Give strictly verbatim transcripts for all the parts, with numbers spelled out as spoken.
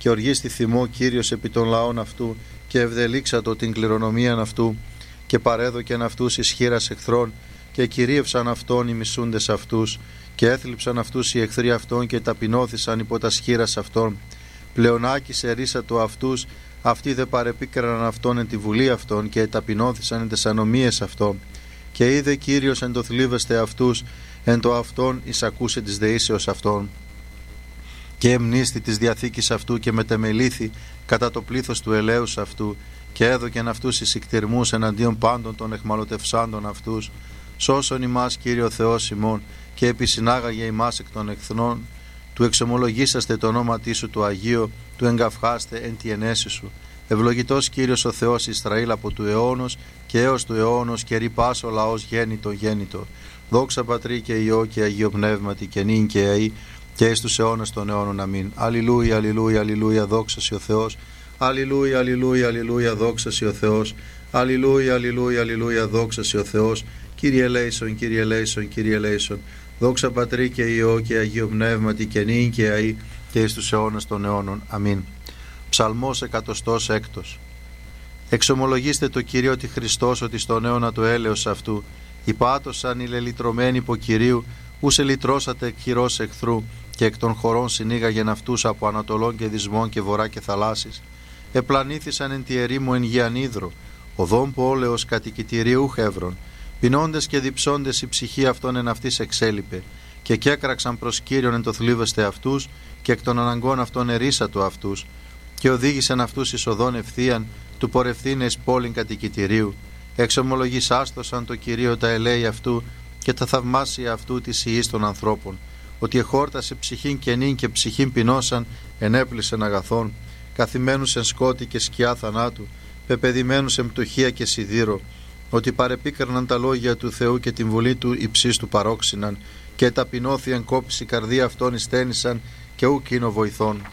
και οργίστη θυμό Κύριος επί των λαών αυτού, και ευδελίξατο την κληρονομίαν αυτού, και παρέδοκεν αυτούς εις χείρας εχθρών, και κυρίευσαν αυτόν οι μισούντες αυτούς, και έθλιψαν αυτούς οι εχθροί αυτών, και ταπεινώθησαν υπό τα σχήρας αυτών. Πλεονάκησε ρίσατο αυτούς, αυτοί δε παρεπίκραναν αυτόν εν τη βουλή αυτών, και ταπεινώθησαν εν τες ανομίες αυτών. Και είδε Κύριος εν το θλίβεστε αυτούς, εν το αυτόν εισακούσε της δεήσεως αυτών. Και εμνίστη της διαθήκης αυτού, και μετεμελήθη κατά το πλήθος του ελέους αυτού, και έδωκεν αυτούς εις ικτηρμούς εναντίον πάντων των εχμαλωτευσάντων αυτούς. Σώσον ημάς Κύριο Θεός ημών, και επισυνάγαγε ημάς εκ των εχθρών, του εξομολογήσαστε το όνόματί σου του Αγίου, του εγκαυχάστε εν τη ενέση σου. Ευλογητός Κύριος ο Θεός Ισραήλ από του αιώνος και έως του αιώνος, και ρυπάς ο λαός γέννητο γέννητο. Δόξα Πατρί και Υιό και Αγίο Πνεύματι, και νυν και αεί και εις τους αιώνας των αιώνων. Αμήν. Αλληλούια, αλληλούια, αλληλούια, δόξα σοι ο Θεός. Αλληλούια, αλληλούια, αλληλούια, δόξα σοι ο Θεός. Αλληλούια, αλληλούια, αλληλούια, δόξα σοι ο Θεός. Κύριε ελέησον, Κύριε ελέησον, Κύριε ελέησον. Δόξα Πατρί και Υιό και Αγίο Πνεύματι, και νυν και αεί και εις τους αιώνας των αιώνων. Αμήν. Ψαλμός εκατοστός έκτος. Εξομολογήστε το Κύριο ότι Χριστός, ότι στον αιώνα του έλεος αυτού υπάτωσαν οι λελυτρωμένοι υπό Κυρίου, ούσε λυτρώσατε εκ χειρός εχθρού, και εκ των χωρών συνήγαγεν αυτούς από ανατολών και δυσμών και βορρά και θαλάσσης. Επλανήθησαν εν τη ερήμου εν γη ανίδρο, οδόν πόλεως κατοικητηρίου χεύρων. Πεινώντες και διψώντες η ψυχή αυτών εν αυτής εξέλιπε, και κέκραξαν προς Κύριον εν το θλίβεστε αυτούς, και εκ των αναγκών αυτών ερίσατο αυτούς, και οδήγησαν αυτούς εις οδόν ευθείαν, του πορευθύνε εις πόλην κατοικητηρίου. Εξομολογήσαστοσαν το Κυρίο τα ελέη αυτού, και τα θαυμάσια αυτού της ιής των ανθρώπων, ότι εχόρτασε ψυχήν κενήν και ψυχήν πεινώσαν, ενέπλησεν αγαθών, καθημένους εν σκότη και σκιά θανάτου, πεπεδημένους εν πτωχία και σιδήρο, ότι παρεπίκραναν τα λόγια του Θεού και την βουλή του υψής του παρόξυναν, και ταπεινώθη εν κόπηση καρδία αυτών ειστένησαν, και ουκ είναι βοηθών.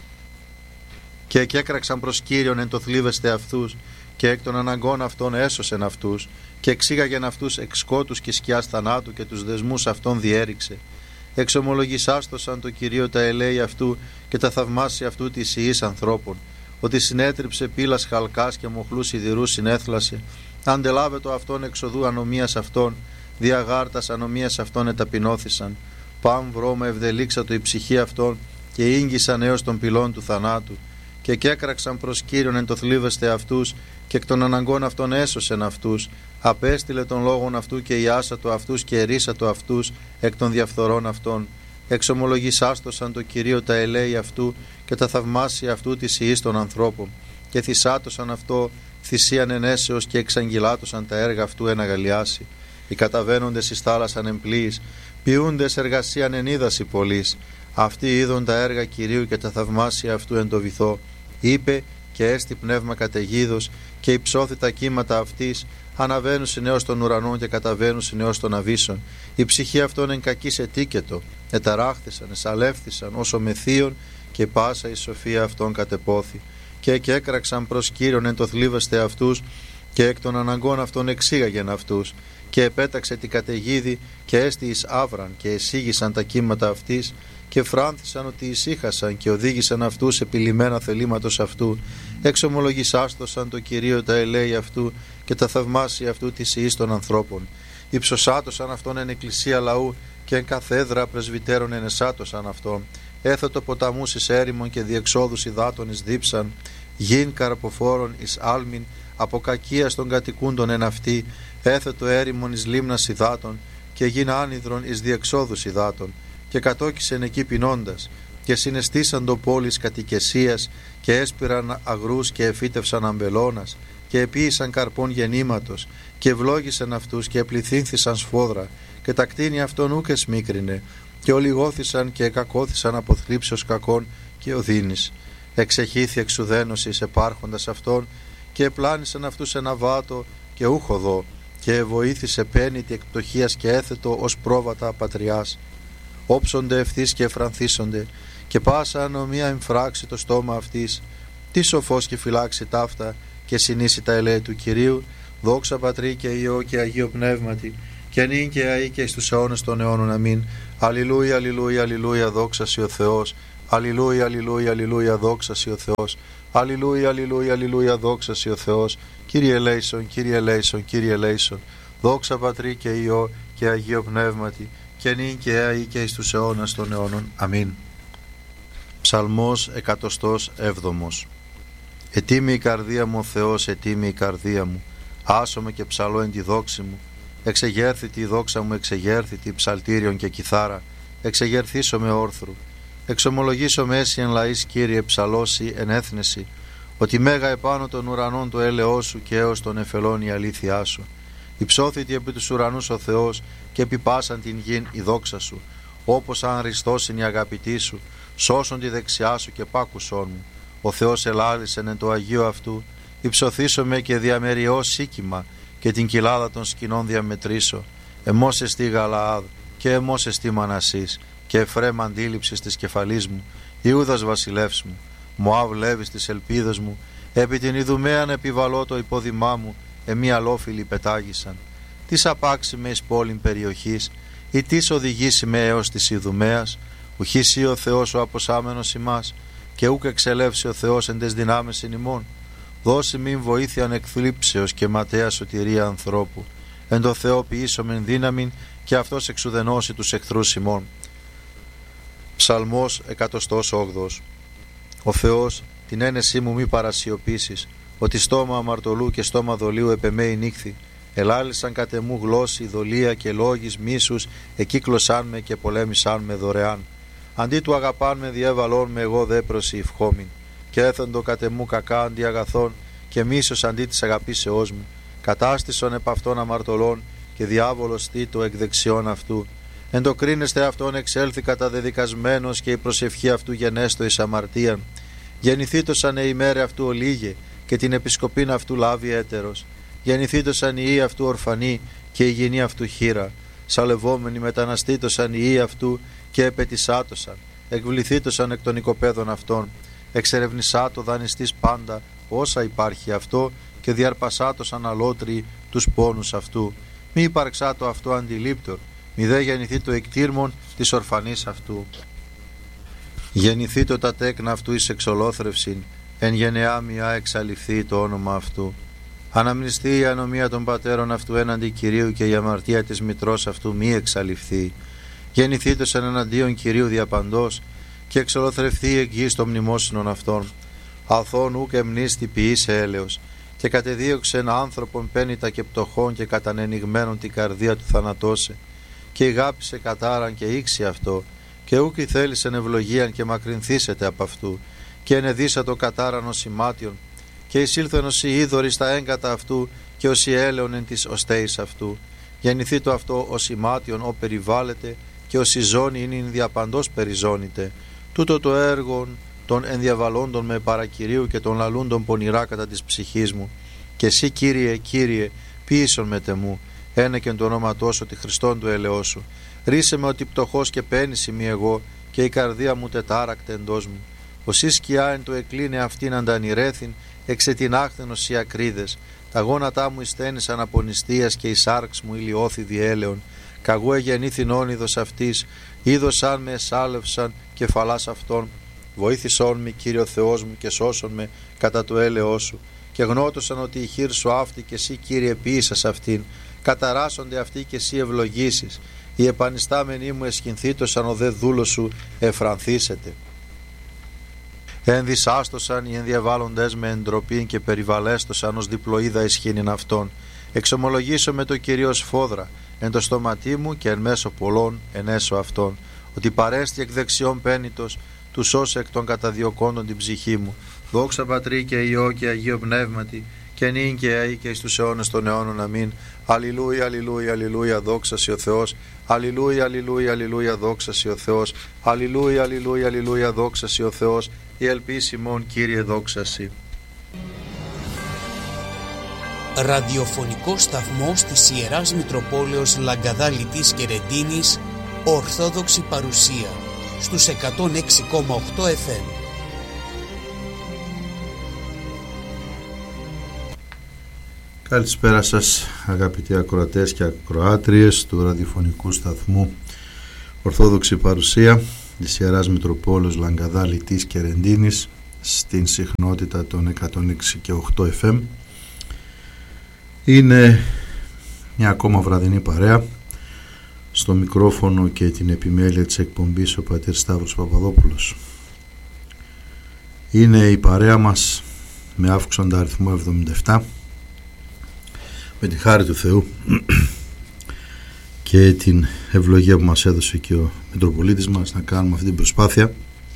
Και εκέκραξαν προς Κύριον εν το θλίβεστε αυτούς, και εκ των αναγκών αυτών έσωσεν αυτούς, και εξήγαγεν αυτούς εξ σκότους και σκιάς θανάτου, και τους δεσμούς αυτών διέριξε. Εξομολογησάστοσαν το Κυρίο τα ελέη αυτού, και τα θαυμάσια αυτού της ιής ανθρώπων, ότι συνέτριψε πύλας χαλκάς και μοχλούς σιδηρούς συνέθλασε. Αντελάβετο αυτόν εξοδού ανομίας αυτών, διαγάρτας ανομίας αυτών εταπεινώθησαν. Παμ βρώμα ευδελίξατο η ψυχή αυτών, και ίγγισαν έως των πυλών του θανάτου. Και κέκραξαν προς Κύριον εν το θλίβεστε αυτούς, και εκ των αναγκών αυτών έσωσεν αυτούς. Απέστειλε των λόγων αυτού και ιάσατο αυτούς, και ερίσατο αυτούς εκ των διαφθορών αυτών. Εξομολογησάστοσαν το Κυρίο τα ελέη αυτού, και τα θαυμάσια αυτού της ιής των ανθρώπων. Και θυσάτωσαν αυτό θυσίαν ενέσεως, και εξαγγυλάτωσαν τα έργα αυτού εν αγαλιάσει. Οι καταβαίνοντες εις θάλασσαν εμπλοίης, ποιούντες εργασίαν εν ύδαση πολλής. Αυτοί είδον τα έργα Κυρίου και τα θαυμάσια αυτού εν το βυθό. Είπε, και έστι πνεύμα καταιγίδος, και υψώθη τα κύματα αυτής, αναβαίνουσιν έως των ουρανών και καταβαίνουσιν έως των αβύσσων. Η ψυχή αυτών εν κακής ετίκετο, εταράχθησαν, εσαλεύθησαν όσο μεθύων, και πάσα η σοφία αυτών κατεπόθη. Και εκέκραξαν προς Κύριον εν το θλίβεστε αυτούς, και εκ των αναγκών αυτών εξήγαγεν αυτούς. Και επέταξε την καταιγίδη, και έστι εις άβραν, και εσήγησαν τα κύματα αυτής, και φράνθησαν ότι ησύχασαν, και οδήγησαν αυτούς επιλυμμένα θελήματος αυτού. Εξομολογησάστοσαν το Κυρίο τα ελέη αυτού, και τα θαυμάσια αυτού της ιής των ανθρώπων. Υψωσάτωσαν αυτόν εν εκκλησία λαού, και εν καθέδρα πρεσβυτέρων ενεσάτωσαν αυτόν. Έθετο ποταμούς εις έρημον, και διεξόδους υδάτων εις δίψαν. Γιν καρποφόρων εις άλμην, από κακίας των κατοικούντων εν αυτή. Έθετο έρημον εις λίμνας υδάτων, και γιν άνυδρον εις διεξόδους υδάτων. Και κατόκισεν εκεί πεινώντας, και συναισθήσαν το πόλης κατοικεσίας, και έσπηραν αγρούς και εφύτευσαν αμπελώνας, και επίησαν καρπών γεννήματος, και ευλόγησαν αυτούς, και επληθύνθησαν σφόδρα, και τα κτίνη αυτών ούκ εσμίκρινε, και ολιγώθησαν και εκακώθησαν από θλίψεως κακών και οδύνης. Εξεχήθη εξουδένωσης επάρχοντας αυτών, και επλάνησαν αυτούς ένα βάτο, και ούχ οδό, και βοήθησε πένητη εκ πτωχίας και έθετο ως πρόβατα πατριάς. Όψονται ευθύς και εφρανθίσονται, και πάσα ανομία εμφράξει το στόμα αυτής. Τι σοφός και φυλάξει ταύτα, και συνήσει τα ελέη του Κυρίου. Δόξα Πατρί και Υιό και Αγίο Πνεύματι, και νυν και αεί και εις τους αιώνας των αιώνων. Αμήν. Αλληλούια, αλληλούια, αλληλούια, δόξα σοι ο Θεός. Αλληλούια, αλληλούια, αλληλούια, δόξα σοι ο Θεός. Αλληλούια, αλληλούια, αλληλούια, δόξα σοι ο Θεός. Κύριε ελέησον, Κύριε ελέησον, Κύριε ελέησον. Δόξα Πατρί και Υιό και Αγίο Πνεύματι, και νυν και αεί και εις τους αιώνας των αιώνων. Αμήν. Ψαλμός εκατοστός έβδομος. Ετίμη η καρδία μου ο Θεός, ετίμη η καρδία μου. Άσομαι και ψαλώ εν τη δόξη μου. Εξεγέρθητη η δόξα μου, εξεγέρθητη ψαλτήριον και κιθάρα. Εξεγερθήσω με όρθρου. Εξομολογήσω με έσυ εν λαής, Κύριε, ψαλώσει εν έθνεση, ότι μέγα επάνω των ουρανών το έλεος σου και έως των εφελών η αλήθειά σου. Υψώθητη επί τους ουρανούς ο Θεός και επί πάσαν την γην η δόξα σου. Όπως αν ριστώσιν η αγαπητή σου, σώσον τη δεξιά σου και πάκουσόν μου. Ο Θεός ελάλησεν εν το Αγίο αυτού. Υψωθήσω με και διαμεριώ σίκημα και την κοιλάδα των σκηνών διαμετρήσω. Εμώς εστί Γαλαάδ και εμώς εστί Μανασής και Εφραίμ αντίληψης της κεφαλής μου, Ιούδας βασιλεύς μου, Μωάβ Λέβης της ελπίδος μου, επί την Ιδουμαίαν επιβαλώ το υπόδημά μου, εμεί αλόφιλοι πετάγησαν. Τις απάξει με εις πόλην περιοχής, ή τις οδηγήσει με έως της Ιδουμαίας, ουχήσει ο Θεός ο αποσάμενος ημάς, και ούκ εξελεύσει ο Θεός εν τες δυνάμεις εν ημών. Δώσει μην βοήθειαν εκθλίψεως και ματέα σωτηρία ανθρώπου. Εν το Θεό ποιήσομεν δύναμην, και αυτός εξουδενώσει τους εχθρούς ημών. Ψαλμός εκατοστός όγδοος. Ο Θεός την ένεσή μου μη παρασιωπήσεις, ότι στόμα αμαρτωλού και στόμα δολίου επεμέει νύχθη. Ελάλησαν κατ' εμού γλώσσοι, δολία και λόγης μίσους, εκύκλωσάν με και πολέμησάν με δωρεάν. Αντί του αγαπάν με διέβαλόν με, εγώ δε προσηυχόμην. Και έθεντο κατ' εμού κακά αντί αγαθών, και μίσος αντί της αγαπήσεώς μου. Κατάστησον επ' αυτών αμαρτωλών, και διάβολος τίτο εκ δεξιών αυτού. Εν το κρίνεστε αυτόν εξέλθει καταδεδικασμένος, και η προσευχή αυτού γενέστο εις αμαρτίαν. Γεννηθήτωσαν η ημέρα αυτού ολίγε, και την επισκοπήν αυτού λάβει έτερος. Γεννηθήτωσαν οι ιοί αυτού ορφανοί, και η γυνή αυτού χείρα. Σαλευόμενοι μεταναστήτωσαν οι ιοί αυτού, και επετισάτωσαν. Εκβληθήτωσαν εκ των οικοπαίδων αυτών. Εξερευνησάτο δανειστής πάντα όσα υπάρχει αυτό, και διαρπασάτωσαν αλότριοι τους πόνους αυτού. Μη υπαρξάτο αυτό αντιλήπτορ, μη δε γεννηθεί το εκτήρμον της ορφανής αυτού. Γεννηθεί το τα τέκνα αυτού εις εξολόθρευσιν, εν γενεά μιά εξαλειφθεί το όνομα αυτού. Αναμνηστεί η ανομία των πατέρων αυτού έναντι Κυρίου, και η αμαρτία της μητρός αυτού μη εξαλειφθεί. Γεννηθήτωσαν εναντίον Κυρίου διαπαντός, και εξολοθρευθεί εκ γης των μνημόσυνων αυτών. Αθών ούκ εμνίστη ποιήσε έλεος, και κατεδίωξεν άνθρωπον πένητα και πτωχών, και κατανενιγμένον την καρδία του θανατώσε. Και ηγάπησε κατάραν και ήξι αυτό, και ούκ θέλησεν ευλογίαν και μακρυνθήσετε από αυτού, και ενεδίσατο κατάραν ως ημάτιον, και εισήλθεν ως η είδωρη στα έγκατα αυτού, και ως η έλεον εν της οστέης αυτού. Γεννηθεί το αυτό ως ημάτιον ο περιβάλλεται, και ως η ζώνη είναι διαπαντός περιζώνητε. Τούτο το έργο των ενδιαβαλόντων με παρακυρίου, και των λαλούντων πονηρά κατά της ψυχής μου. Και εσύ, Κύριε, Κύριε, ποιήσον με τεμού, ένεκεν το ονόματό σου, τη Χριστόν του ελεός σου. Ρίσε με ότι πτωχός και πένης ημί εγώ, και η καρδία μου τετάρακτε εντός μου. Οσί σκιά εν το εκλίνε αυτήν αντανηρέθην, εξετινάχθενος οι ακρίδες. Τα γόνατά μου εισθένησαν από νηστείας, και η σάρξ μου ηλιώθη διέλεον. Καγού εγεννήθην όνειδος αυτής, είδωσαν με εσάλευσαν κεφαλάς αυτών. Βοήθησόν με, Κύριο Θεός μου, και σώσον με κατά το έλεος σου. Και γνώτωσαν ότι η χείρ σου αυτή, και εσύ, Κύριε, ποιήσας αυτήν. Καταράσσονται αυτοί, και εσύ ευλογήσεις. Οι επανιστάμενοι μου εσχυνθήτωσαν, ο δε δούλος σου εφρανθήσεται. Ενδυσάστοσαν οι ενδιαβάλλοντες με εντροπήν, και περιβαλέστοσαν ως διπλοίδα ισχύνην αυτών. Εξομολογήσω με το Κυρίω σφόδρα εν το στόματί μου, και εν μέσω πολλών εν έσω αυτών, ότι παρέστη εκ δεξιών πένητος, του σώσε εκ των καταδιωκόντων την ψυχή μου. Δόξα Πατρί και Υιό και Αγίο Πνεύματι, και νυν και αεί και εις τους αιώνες των αιώνων. Αμήν. Αλληλούια, αλληλούια, αλληλούια, δόξα σοι ο Θεός. Αλληλούια, αλληλούια, αλληλούια, δόξα σοι ο Θεός. Αλληλούια, αλληλούια, αλληλούια, δόξα σοι ο Θεός. Η ελπίς ημών, Κύριε, δόξα σοι. Ραδιοφωνικός σταθμός της Ιεράς Μητροπόλεως Λαγκαδά Λιτής και Ρεντίνης, Ορθόδοξη παρουσία στους εκατόν έξι κόμμα οκτώ εφ εμ. Καλησπέρα σας, αγαπητοί ακροατές και ακροάτριες του ραδιοφωνικού σταθμού Ορθόδοξη παρουσία. της Ιεράς Μητροπόλεως Λαγκαδά Λυτής και Ρεντίνης στην συχνότητα των εκατόν έξι και οκτώ εφ εμ. Είναι μια ακόμα βραδινή παρέα. Στο μικρόφωνο και την επιμέλεια της εκπομπής ο πατήρ Σταύρος Παπαδόπουλος. Είναι η παρέα μας με αύξοντα αριθμό εβδομήντα επτά, με τη χάρη του Θεού και την ευλογία που μας έδωσε και ο Μητροπολίτης μας να κάνουμε αυτή την προσπάθεια.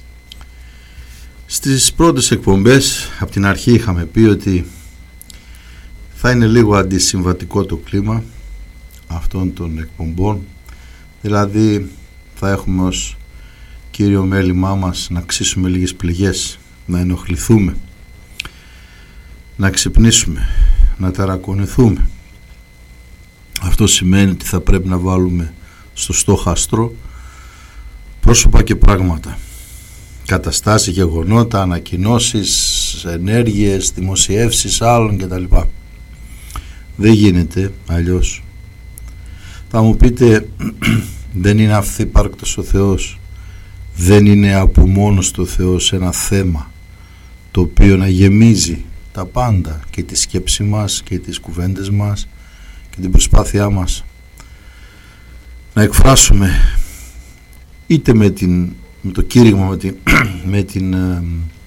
Στις πρώτες εκπομπές από την αρχή είχαμε πει ότι θα είναι λίγο αντισυμβατικό το κλίμα αυτών των εκπομπών, δηλαδή θα έχουμε ως κύριο μέλημά μας να ξύσουμε λίγες πληγές, να ενοχληθούμε, να ξυπνήσουμε, να ταρακονηθούμε. Αυτό σημαίνει ότι θα πρέπει να βάλουμε στο στόχαστρο πρόσωπα και πράγματα, καταστάσεις, γεγονότα, ανακοινώσεις, ενέργειες, δημοσιεύσεις άλλων κτλ. Δεν γίνεται αλλιώς. Θα μου πείτε, δεν είναι αυθύπαρκτος ο Θεός, δεν είναι από μόνος του Θεός ένα θέμα το οποίο να γεμίζει τα πάντα, και τη σκέψη μας και τις κουβέντες μας και την προσπάθειά μας να εκφράσουμε είτε με, την, με το κήρυγμα, με την, με την ε,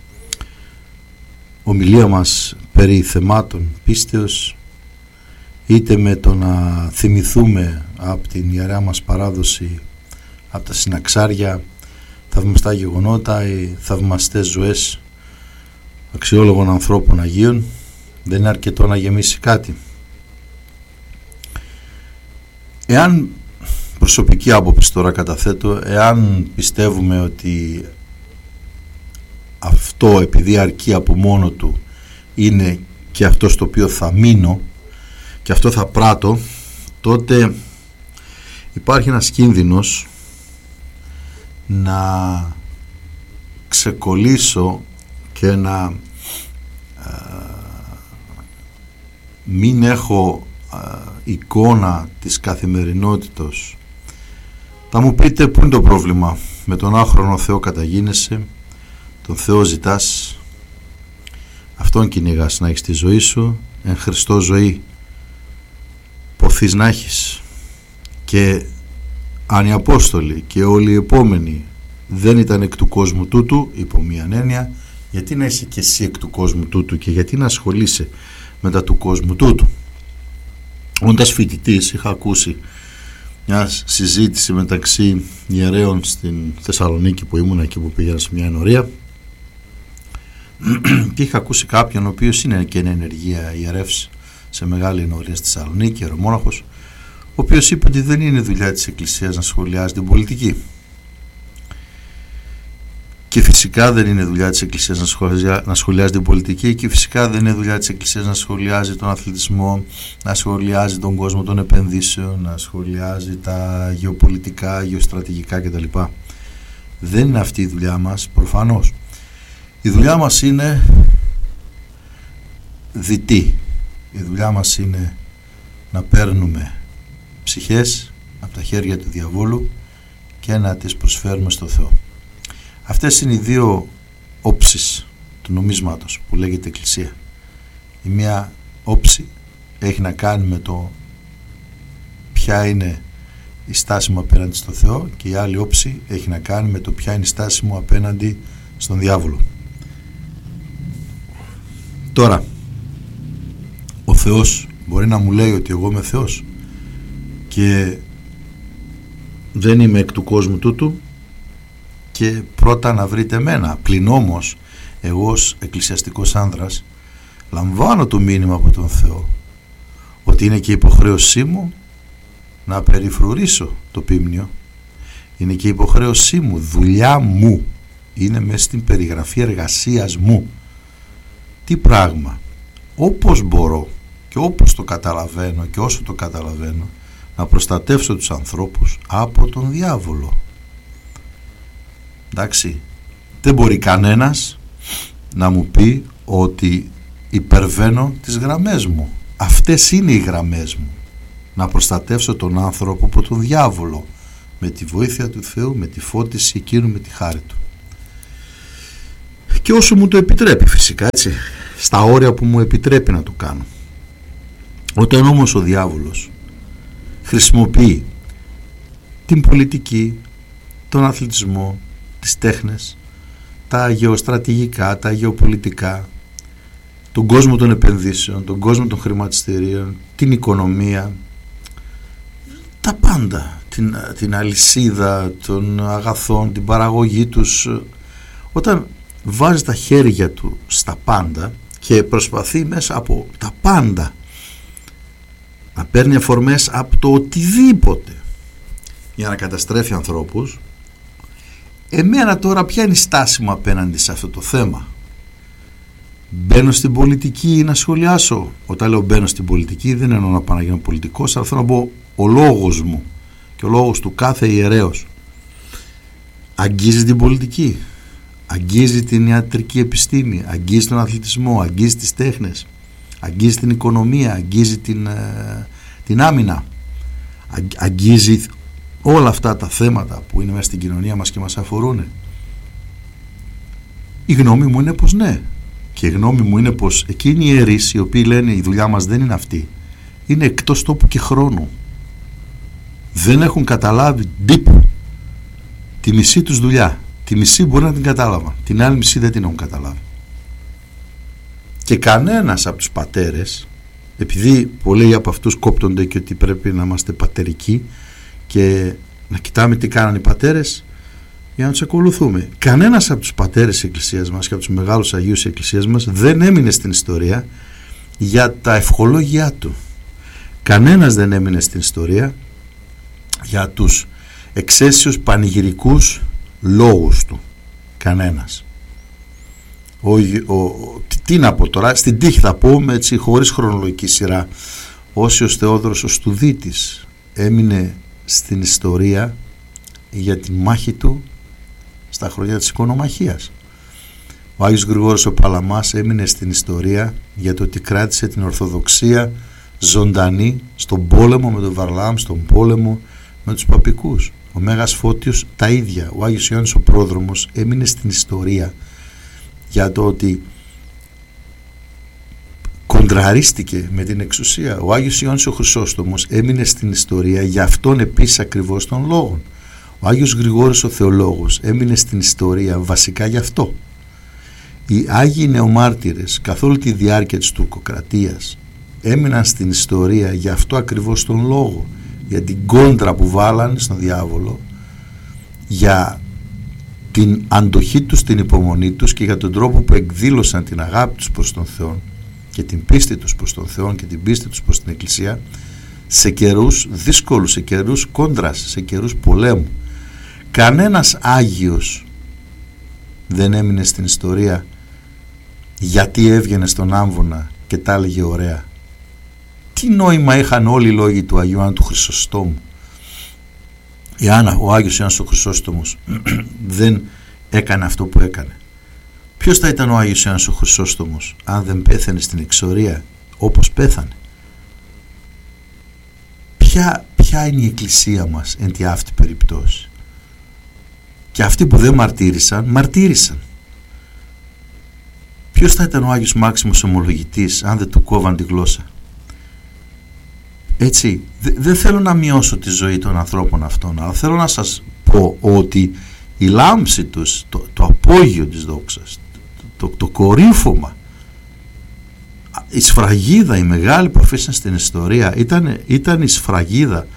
ομιλία μας περί θεμάτων πίστεως, είτε με το να θυμηθούμε από την ιερά μας παράδοση, από τα συναξάρια, θαυμαστά γεγονότα ή θαυμαστές ζωές αξιόλογων ανθρώπων Αγίων. Δεν είναι αρκετό να γεμίσει κάτι. Εάν, προσωπική άποψη τώρα καταθέτω, εάν πιστεύουμε ότι αυτό επειδή αρκεί από μόνο του είναι και αυτό στο οποίο θα μείνω και αυτό θα πράττω, τότε υπάρχει ένας κίνδυνος να ξεκολλήσω και να ε, μην έχω ε, εικόνα της καθημερινότητος. Θα μου πείτε, πού είναι το πρόβλημα? Με τον άχρονο Θεό καταγίνεσαι, τον Θεό ζητάς, αυτόν κυνηγάς να έχεις τη ζωή σου, εν Χριστώ ζωή ποθείς να έχεις. Και αν οι Απόστολοι και όλοι οι επόμενοι δεν ήταν εκ του κόσμου τούτου, υπό μίαν έννοια, γιατί να είσαι και εσύ εκ του κόσμου τούτου και γιατί να ασχολείσαι μετά του κόσμου τούτου? Όντας φοιτητής, είχα ακούσει μια συζήτηση μεταξύ ιερέων στην Θεσσαλονίκη που ήμουν, εκεί που πήγαινα σε μια ενορία, και είχα ακούσει κάποιον ο οποίος είναι και ένα ενεργεία ιερεύς σε μεγάλη ενορία στη Θεσσαλονίκη, ιερομόναχος, ο οποίος είπε ότι δεν είναι δουλειά της Εκκλησίας να σχολιάζει την πολιτική. Και φυσικά δεν είναι δουλειά της Εκκλησίας να σχολιάζει, να σχολιάζει την πολιτική, και φυσικά δεν είναι δουλειά της Εκκλησίας να σχολιάζει τον αθλητισμό, να σχολιάζει τον κόσμο των επενδύσεων, να σχολιάζει τα γεωπολιτικά, γεωστρατηγικά κτλ. Δεν είναι αυτή η δουλειά μας, προφανώς. Η δουλειά μας είναι δυτή. Η δουλειά μας είναι να παίρνουμε ψυχές από τα χέρια του διαβόλου και να τις προσφέρουμε στο Θεό. Αυτές είναι οι δύο όψεις του νομίσματος που λέγεται Εκκλησία. Η μία όψη έχει να κάνει με το ποια είναι η στάση μου απέναντι στο Θεό, και η άλλη όψη έχει να κάνει με το ποια είναι η στάση μου απέναντι στον διάβολο. Τώρα, ο Θεός μπορεί να μου λέει ότι εγώ είμαι Θεός και δεν είμαι εκ του κόσμου τούτου, και πρώτα να βρείτε εμένα. Πλην όμως εγώ ως εκκλησιαστικός άνδρας λαμβάνω το μήνυμα από τον Θεό ότι είναι και υποχρέωσή μου να περιφρουρήσω το πίμνιο, είναι και υποχρέωσή μου, δουλειά μου, είναι μέσα στην περιγραφή εργασίας μου. Τι πράγμα? Όπως μπορώ και όπως το καταλαβαίνω και όσο το καταλαβαίνω, να προστατεύσω τους ανθρώπους από τον διάβολο. Εντάξει, δεν μπορεί κανένας να μου πει ότι υπερβαίνω τις γραμμές μου. Αυτές είναι οι γραμμές μου. Να προστατεύσω τον άνθρωπο από τον διάβολο. με τη βοήθεια του Θεού, με τη φώτιση εκείνου, με τη χάρη του. Και όσο μου το επιτρέπει φυσικά, έτσι, στα όρια που μου επιτρέπει να το κάνω. Όταν όμως ο διάβολος χρησιμοποιεί την πολιτική, τον αθλητισμό, τις τέχνες, τα γεωστρατηγικά, τα γεωπολιτικά, τον κόσμο των επενδύσεων, τον κόσμο των χρηματιστηρίων, την οικονομία, τα πάντα, την, την αλυσίδα των αγαθών, την παραγωγή τους, όταν βάζει τα χέρια του στα πάντα και προσπαθεί μέσα από τα πάντα να παίρνει αφορμές από το οτιδήποτε για να καταστρέφει ανθρώπους, εμένα τώρα ποια είναι η στάση μου απέναντι σε αυτό το θέμα? Μπαίνω στην πολιτική να σχολιάσω? Όταν λέω μπαίνω στην πολιτική, δεν εννοώ να πάω να γίνω πολιτικός, αλλά θέλω να πω ο λόγος μου και ο λόγος του κάθε ιερέως αγγίζει την πολιτική, αγγίζει την ιατρική επιστήμη, αγγίζει τον αθλητισμό, αγγίζει τις τέχνες, αγγίζει την οικονομία, αγγίζει την, ε, την άμυνα, αγγίζει όλα αυτά τα θέματα που είναι μέσα στην κοινωνία μας και μας αφορούν. Η γνώμη μου είναι πως ναι, και η γνώμη μου είναι πως εκείνοι οι ιερείς οι οποίοι λένε η δουλειά μας δεν είναι αυτή, είναι εκτός τόπου και χρόνου, δεν έχουν καταλάβει τύπου τη μισή τους δουλειά. Τη μισή μπορεί να την κατάλαβαν, την άλλη μισή δεν την έχουν καταλάβει. Και κανένας από τους πατέρες, επειδή πολλοί από αυτούς κόπτονται και ότι πρέπει να είμαστε πατερικοί και να κοιτάμε τι κάνανε οι πατέρες για να τους ακολουθούμε, κανένας από τους πατέρες της Εκκλησίας μας και από τους μεγάλους Αγίους της Εκκλησίας μας δεν έμεινε στην ιστορία για τα ευχολόγια του. Κανένας δεν έμεινε στην ιστορία για τους εξαίσιους πανηγυρικούς λόγους του. Κανένας. Ο, ο, τι, τι να πω τώρα, στην τύχη θα πω, έτσι, χωρίς χρονολογική σειρά. Όσιος Θεόδωρος ο Στουδίτης έμεινε στην ιστορία για τη μάχη του στα χρόνια της οικονομαχίας. Ο Άγιος Γρηγόρης ο Παλαμάς έμεινε στην ιστορία για το ότι κράτησε την Ορθοδοξία ζωντανή στον πόλεμο με τον Βαρλάμ, στον πόλεμο με τους παπικούς. Ο Μέγας Φώτιος τα ίδια. Ο Άγιος Ιωάννης ο Πρόδρομος έμεινε στην ιστορία για το ότι κοντραρίστηκε με την εξουσία. Ο Άγιος Ιωάννης ο Χρυσόστομος έμεινε στην ιστορία για αυτόν επίσης ακριβώς των λόγων. Ο Άγιος Γρηγόρης ο Θεολόγος έμεινε στην ιστορία βασικά γι' αυτό. Οι Άγιοι Νεομάρτυρες καθ' όλη τη διάρκεια της τουρκοκρατίας έμειναν στην ιστορία για αυτό ακριβώς τον λόγο, για την κόντρα που βάλανε στον διάβολο, για την αντοχή τους, την υπομονή τους και για τον τρόπο που εκδήλωσαν την αγάπη τους προς τον Θεό και την πίστη τους προς τον Θεό και την πίστη τους προς την Εκκλησία σε καιρούς δύσκολους, σε καιρούς κόντρας, σε καιρούς πολέμου. Κανένας Άγιος δεν έμεινε στην ιστορία γιατί έβγαινε στον άμβονα και τα έλεγε ωραία. Τι νόημα είχαν όλοι οι λόγοι του Αγίου Ιωάννου του Χρυσοστόμου εάν ο Άγιος Ιωάννης ο Χρυσόστομος δεν έκανε αυτό που έκανε? Ποιος θα ήταν ο Άγιος Ιωάννης ο Χρυσόστομος αν δεν πέθανε στην εξορία όπως πέθανε? Ποια, ποια είναι η Εκκλησία μας εν τη αυτή περιπτώσει? Και αυτοί που δεν μαρτύρησαν, μαρτύρησαν. Ποιος θα ήταν ο Άγιος Μάξιμος Ομολογητής αν δεν του κόβαν τη γλώσσα? Έτσι, δεν θέλω να μειώσω τη ζωή των ανθρώπων αυτών, αλλά θέλω να σας πω ότι η λάμψη τους, το, το απόγειο της δόξας, το, το, το κορύφωμα, η σφραγίδα, η μεγάλη που αφήσαν στην ιστορία ήταν, ήταν η σφραγίδα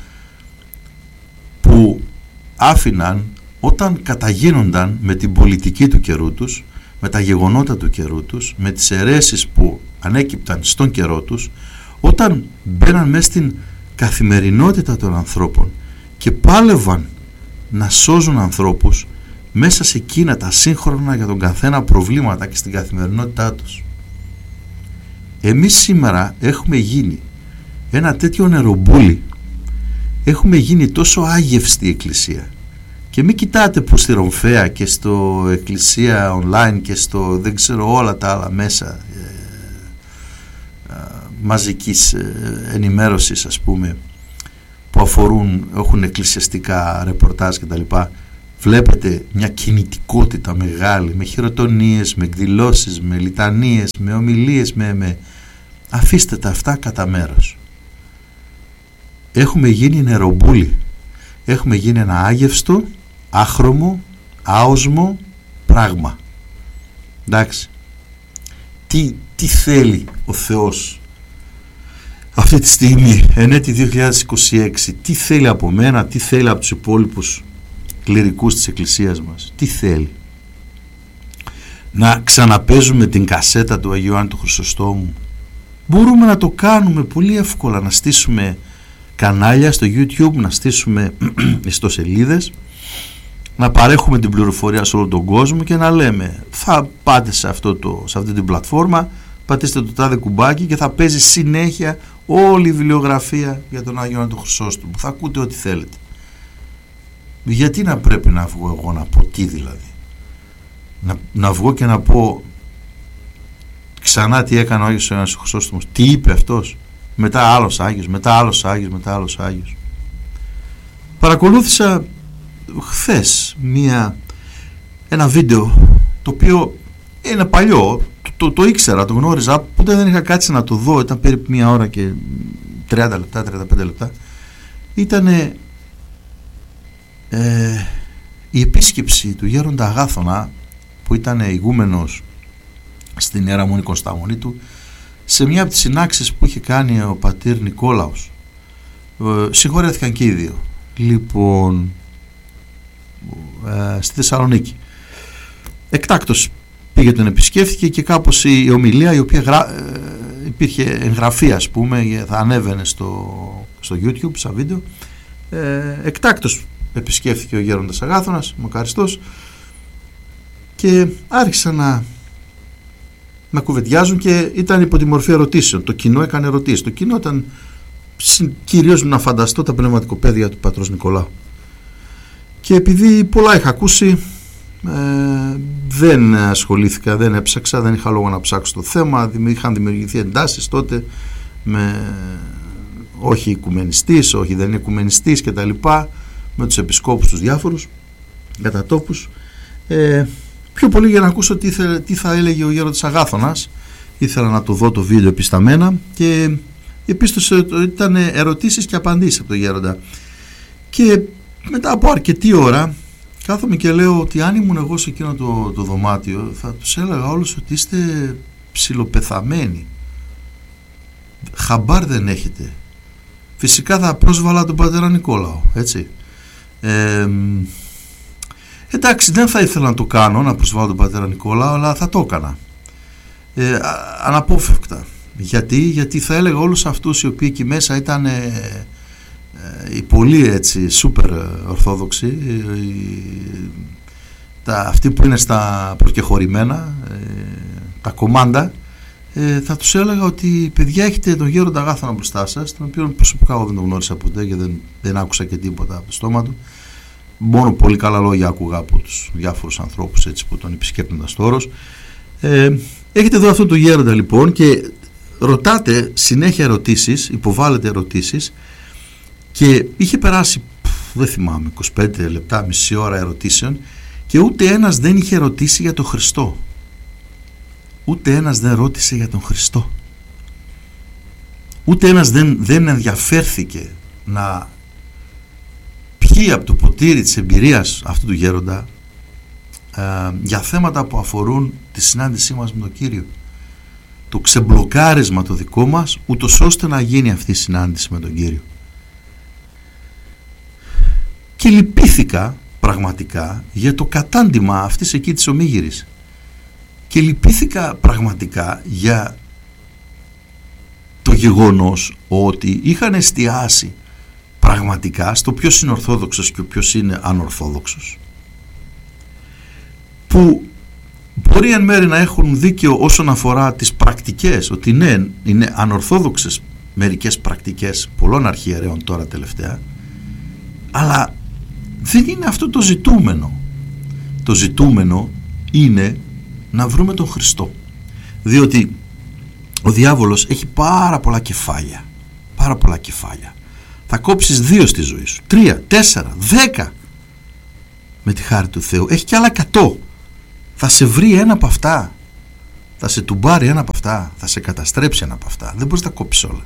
που άφηναν όταν καταγίνονταν με την πολιτική του καιρού τους, με τα γεγονότα του καιρού τους, με τις αιρέσεις που ανέκυπταν στον καιρό τους, όταν μπαίναν μέσα στην καθημερινότητα των ανθρώπων και πάλευαν να σώζουν ανθρώπους μέσα σε εκείνα τα σύγχρονα για τον καθένα προβλήματα και στην καθημερινότητά τους. Εμείς σήμερα έχουμε γίνει ένα τέτοιο νερομπούλι, έχουμε γίνει τόσο άγευστη η Εκκλησία. Και μην κοιτάτε που στη Ρομφαία και στο Εκκλησία online και στο δεν ξέρω όλα τα άλλα μέσα ε, ε, μαζικής ε, ενημέρωσης, ας πούμε, που αφορούν, έχουν εκκλησιαστικά ρεπορτάζ κτλ. Βλέπετε μια κινητικότητα μεγάλη, με χειροτονίες, με εκδηλώσεις, με λιτανίες, με ομιλίες, με, με... αφήστε τα αυτά κατά μέρος. Έχουμε γίνει νερομπούλοι, έχουμε γίνει ένα άγευστο, άχρωμο, άοσμο πράγμα. Εντάξει, τι, τι θέλει ο Θεός αυτή τη στιγμή, εν έτη δύο χιλιάδες είκοσι έξι, τι θέλει από μένα, τι θέλει από τους υπόλοιπους κληρικούς της Εκκλησίας μας, τι θέλει? Να ξαναπέζουμε την κασέτα του Αγίου Ιωάννη του Χρυσοστόμου? Μπορούμε να το κάνουμε πολύ εύκολα, να στήσουμε κανάλια στο YouTube, να στήσουμε ιστοσελίδες, να παρέχουμε την πληροφορία σε όλο τον κόσμο και να λέμε, θα πάτε σε, αυτό το, σε αυτή την πλατφόρμα, πατήστε το τάδε κουμπάκι και θα παίζει συνέχεια όλη η βιβλιογραφία για τον Άγιο Ιωάννη του Χρυσόστομου. Θα ακούτε ό,τι θέλετε. Γιατί να πρέπει να βγω εγώ να πω τι δηλαδή? Να, να βγω και να πω ξανά τι έκανε ο Άγιος Ιωάννης ο Χρυσόστομος, τι είπε αυτός, μετά άλλος Άγιος, μετά άλλος Άγιος, μετά άλλος Άγιος. Παρακολούθησα χθες μία, ένα βίντεο το οποίο είναι παλιό, το, το, το ήξερα, το γνώριζα, ποτέ δεν είχα κάτσει να το δω, ήταν περίπου μία ώρα και τριάντα λεπτά, τριάντα πέντε λεπτά. Ήτανε ε, η επίσκεψη του γέροντα Αγάθωνα, που ήταν ηγούμενος στην Ιερά Μονή Κωνσταμονίτου, σε μια από τις συνάξεις που είχε κάνει ο πατήρ Νικόλαος. Ε, συγχωρέθηκαν και οι δύο. Λοιπόν, ε, στη Θεσσαλονίκη. Εκτάκτος πήγε, τον επισκέφθηκε και κάπως η ομιλία, η οποία γρα, ε, υπήρχε εγγραφή, ας πούμε, θα ανέβαινε στο, στο YouTube σαν βίντεο. Ε, εκτάκτος επισκέφθηκε ο γέροντας Αγάθωνας, μακαριστός, και άρχισαν να, να κουβεντιάζουν και ήταν υπό τη μορφή ερωτήσεων. Το κοινό έκανε ερωτήσεις. Το κοινό ήταν κυρίως να φανταστώ τα πνευματικοπαίδεια του πατρός Νικολάου. Και επειδή πολλά είχα ακούσει, ε, δεν ασχολήθηκα, δεν έψαξα, δεν είχα λόγο να ψάξω το θέμα. Είχαν δημιουργηθεί εντάσεις τότε με όχι οικουμενιστής, όχι δεν είναι οικουμενιστής και τα λοιπά, με τους επισκόπους τους διάφορους κατά τόπους. Ε, πιο πολύ για να ακούσω τι, θε, τι θα έλεγε ο γέροντας Αγάθωνας. Ήθελα να το δω το βίντεο επισταμένα και επίσης ήταν ερωτήσεις και απαντήσεις από τον γέροντα. Και μετά από αρκετή ώρα κάθομαι και λέω ότι αν ήμουν εγώ σε εκείνο το, το δωμάτιο, θα τους έλεγα όλους ότι είστε ψιλοπεθαμένοι, χαμπάρ δεν έχετε. Φυσικά θα πρόσβαλα τον πατέρα Νικόλαο, έτσι. Ε, εντάξει, δεν θα ήθελα να το κάνω, να προσβάλλω τον πατέρα Νικόλαο, αλλά θα το έκανα. Ε, αναπόφευκτα. Γιατί, γιατί θα έλεγα όλους αυτούς οι οποίοι εκεί μέσα ήταν ε, ε, οι πολύ έτσι σούπερ ορθόδοξοι, ε, τα, αυτοί που είναι στα προκεχωρημένα, ε, τα κομμάντα, ε, θα τους έλεγα ότι παιδιά, έχετε τον γέροντα Αγάθωνα μπροστά σας, τον οποίο προσωπικά εγώ δεν τον γνώρισα ποτέ και δεν, δεν άκουσα και τίποτα από το στόμα του. Μόνο πολύ καλά λόγια άκουγα από τους διάφορους ανθρώπους έτσι, που τον επισκέπτονταν στο όρος. Ε, έχετε εδώ αυτό το γέροντα λοιπόν και ρωτάτε συνέχεια ερωτήσεις, υποβάλλετε ερωτήσεις, και είχε περάσει, δεν θυμάμαι, είκοσι πέντε λεπτά, μισή ώρα ερωτήσεων, και ούτε ένας δεν είχε ρωτήσει για τον Χριστό. Ούτε ένας δεν ρώτησε για τον Χριστό. Ούτε ένας δεν, δεν ενδιαφέρθηκε να πιει από το ποτήρι της εμπειρίας αυτού του γέροντα ε, για θέματα που αφορούν τη συνάντησή μας με τον Κύριο. Το ξεμπλοκάρισμα το δικό μας, ούτως ώστε να γίνει αυτή η συνάντηση με τον Κύριο. Και λυπήθηκα πραγματικά για το κατάντημα αυτής εκεί της ομίγυρης. Και λυπήθηκα πραγματικά για το γεγονός ότι είχαν εστιάσει πραγματικά στο ποιος είναι ορθόδοξος και ποιος είναι ανορθόδοξος, που μπορεί εν μέρει να έχουν δίκαιο όσον αφορά τις πρακτικές, ότι ναι, είναι ανορθόδοξες μερικές πρακτικές πολλών αρχιερέων τώρα τελευταία, αλλά δεν είναι αυτό το ζητούμενο. Το ζητούμενο είναι να βρούμε τον Χριστό, διότι ο διάβολος έχει πάρα πολλά κεφάλια, πάρα πολλά κεφάλια. Θα κόψεις δύο στη ζωή σου, τρία, τέσσερα, δέκα. Με τη χάρη του Θεού. Έχει κι άλλα εκατό. Θα σε βρει ένα από αυτά. Θα σε τουμπάρει ένα από αυτά. Θα σε καταστρέψει ένα από αυτά. Δεν μπορείς να τα κόψεις όλα.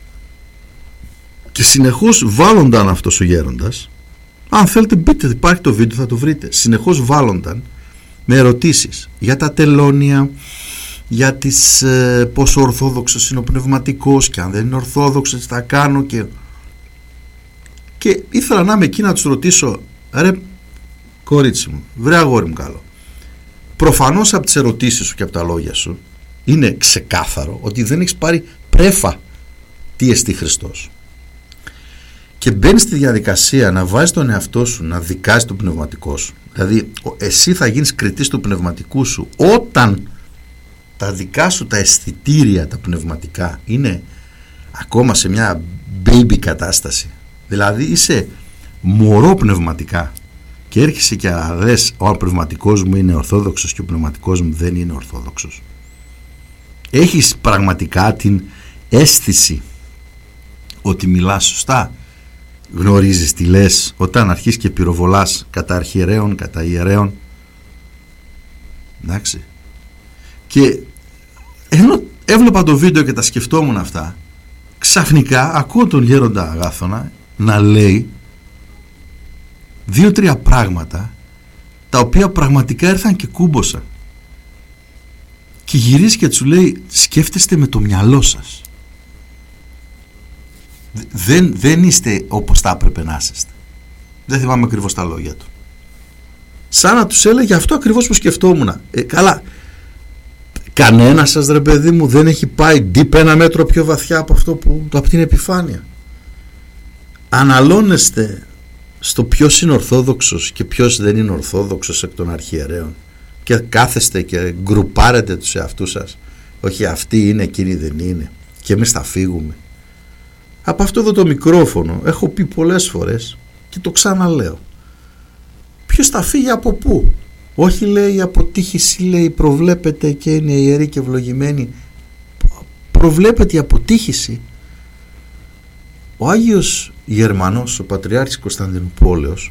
Και συνεχώς βάλλονταν αυτός ο γέροντας. Αν θέλετε μπείτε, υπάρχει το βίντεο, θα το βρείτε. Συνεχώς βάλλονταν με ερωτήσεις για τα τελώνια, για τις ε, πόσο ορθόδοξος είναι ο πνευματικός, και αν δεν είναι ορθόδοξος τι θα κάνω, και, και ήθελα να είμαι εκεί να τους ρωτήσω, ρε κορίτσι μου, βρε αγόρι μου καλό, προφανώς από τις ερωτήσεις σου και από τα λόγια σου είναι ξεκάθαρο ότι δεν έχεις πάρει πρέφα τι εστί Χριστός, και μπαίνεις στη διαδικασία να βάζεις τον εαυτό σου να δικάσεις το πνευματικό σου. Δηλαδή εσύ θα γίνεις κριτής του πνευματικού σου όταν τα δικά σου τα αισθητήρια τα πνευματικά είναι ακόμα σε μια baby κατάσταση. Δηλαδή είσαι μωρό πνευματικά και έρχεσαι και λες ο πνευματικός μου είναι ορθόδοξος και ο πνευματικός μου δεν είναι ορθόδοξος. Έχεις πραγματικά την αίσθηση ότι μιλάς σωστά? Γνωρίζεις τι λες όταν αρχίσεις και πυροβολάς κατά αρχιερέων, κατά ιερέων? Εντάξει. Και ενώ έβλεπα το βίντεο και τα σκεφτόμουν αυτά, ξαφνικά ακούω τον γέροντα Αγάθωνα να λέει δύο-τρία πράγματα τα οποία πραγματικά ήρθαν και κούμποσαν, και γυρίζει και του λέει σκέφτεστε με το μυαλό σας, δεν, δεν είστε όπως θα έπρεπε να είστε. Δεν θυμάμαι ακριβώς τα λόγια του, σαν να τους έλεγε αυτό ακριβώς που σκεφτόμουν. ε, καλά, κανένα σας ρε παιδί μου δεν έχει πάει deep ένα μέτρο πιο βαθιά από αυτό που, από την επιφάνεια. Αναλώνεστε στο ποιος είναι ορθόδοξος και ποιος δεν είναι ορθόδοξος εκ των αρχιερέων και κάθεστε και γκρουπάρετε τους εαυτούς σας, όχι αυτοί είναι, εκείνοι δεν είναι, και εμείς θα φύγουμε. Από αυτό εδώ το μικρόφωνο έχω πει πολλές φορές και το ξαναλέω, ποιος θα φύγει από πού? Όχι, λέει, η αποτύχηση, λέει, προβλέπεται και είναι ιερή και ευλογημένη. Προβλέπεται η αποτύχηση. Ο Άγιος Γερμανός, ο Πατριάρχης Κωνσταντινούπολεως,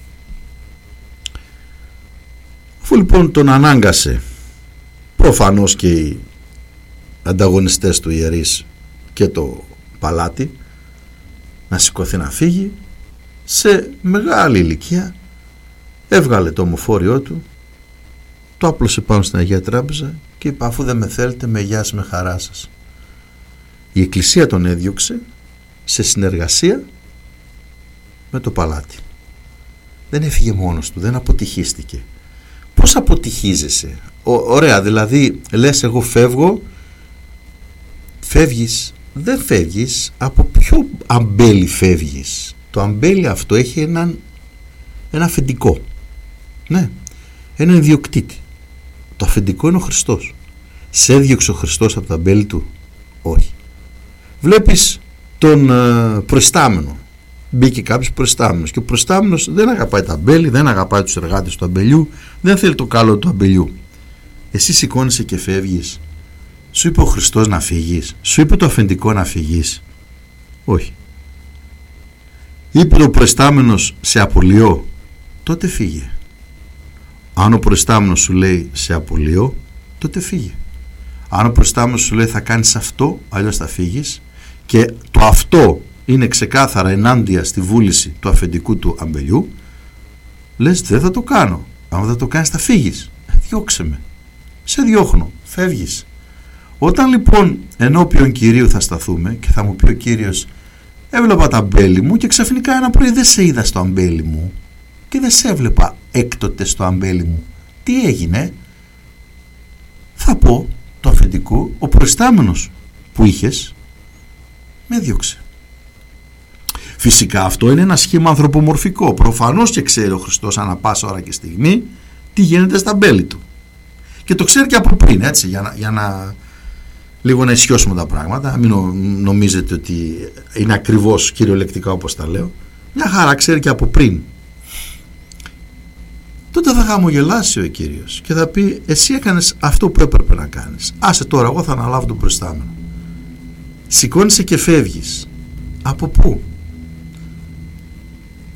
αφού λοιπόν τον ανάγκασε προφανώς και οι ανταγωνιστές του ιερείς και το παλάτι να σηκωθεί να φύγει, σε μεγάλη ηλικία έβγαλε το ομοφόριό του, το άπλωσε πάνω στην Αγία Τράπεζα και είπε αφού δεν με θέλετε με γεια σας, με χαρά σας. Η Εκκλησία τον έδιωξε σε συνεργασία με το παλάτι. Δεν έφυγε μόνος του, δεν αποτυχίστηκε. Πώς αποτυχίζεσαι? Ω, ωραία, δηλαδή λες εγώ φεύγω, φεύγεις, δεν φεύγεις, από ποιο αμπέλι φεύγεις? Το αμπέλι αυτό έχει έναν, ένα αφεντικό, ναι, έναν ιδιοκτήτη. Το αφεντικό είναι ο Χριστός. Σε έδιωξε ο Χριστός από τα αμπέλι του? Όχι. Βλέπεις τον uh, προϊστάμενο, μπήκε κάποιος προϊστάμενος και ο προϊστάμενος δεν αγαπάει τα αμπέλι, δεν αγαπάει τους εργάτες του αμπελιού, δεν θέλει το καλό του αμπελιού. Εσύ σηκώνεσαι και φεύγεις? Σου είπε ο Χριστός να φύγεις? Σου είπε το αφεντικό να φύγεις? Όχι. Είπε ο προϊστάμενος σε απολύω? Τότε φύγε. Αν ο προϊστάμενος σου λέει σε απολύω, τότε φύγε. Αν ο προϊστάμενος σου λέει θα κάνεις αυτό, αλλιώς θα φύγεις, και το αυτό είναι ξεκάθαρα ενάντια στη βούληση του αφεντικού του αμπελιού, λες δεν θα το κάνω. Αν δεν το κάνεις θα φύγεις. Διώξε με. Σε διώχνω. Φεύγεις. Όταν λοιπόν ενώπιον Κυρίου θα σταθούμε και θα μου πει ο Κύριος έβλεπα τα αμπέλι μου και ξαφνικά ένα πρωί δεν σε είδα στο αμπέλι μου και δεν σε έβλεπα έκτοτε στο αμπέλι μου, τι έγινε? Θα πω το αφεντικό, ο προϊστάμενος που είχες με διώξε. Φυσικά αυτό είναι ένα σχήμα ανθρωπομορφικό. Προφανώς και ξέρει ο Χριστός ανά πάσα ώρα και στιγμή τι γίνεται στα αμπέλι του, και το ξέρει και από πριν, έτσι, για να, για να λίγο να ισιώσουμε τα πράγματα, μην νομίζετε ότι είναι ακριβώς κυριολεκτικά όπως τα λέω. Μια χαρά ξέρει και από πριν. Τότε θα χαμογελάσει ο Κύριος και θα πει εσύ έκανες αυτό που έπρεπε να κάνεις, άσε τώρα εγώ θα αναλάβω τον προϊστάμενο. Σηκώνεσαι και φεύγεις. Από πού?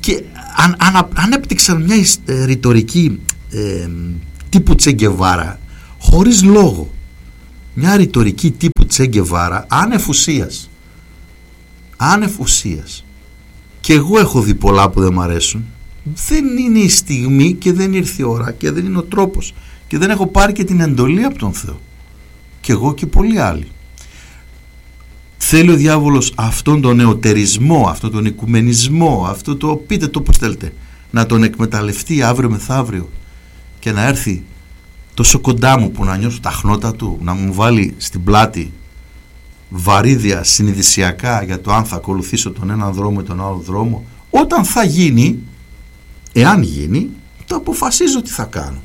και αν, αν, ανέπτυξαν μια ε, ρητορική ε, τύπου Τσε Γκεβάρα χωρίς λόγο, μια ρητορική τύπου Τσε Γκεβάρα άνευ ουσίας, άνευ ουσίας. Και εγώ έχω δει πολλά που δεν μ' αρέσουν. Δεν είναι η στιγμή και δεν ήρθε η ώρα και δεν είναι ο τρόπος και δεν έχω πάρει και την εντολή από τον Θεό, και εγώ και πολλοί άλλοι. Θέλει ο διάβολος αυτόν τον νεωτερισμό, αυτόν τον οικουμενισμό, αυτό το, πείτε το πως θέλετε, να τον εκμεταλλευτεί αύριο μεθαύριο και να έρθει τόσο κοντά μου που να νιώσω τα χνότα του, να μου βάλει στην πλάτη βαρύδια συνειδησιακά για το αν θα ακολουθήσω τον έναν δρόμο ή τον άλλο δρόμο. Όταν θα γίνει, εάν γίνει, το αποφασίζω τι θα κάνω.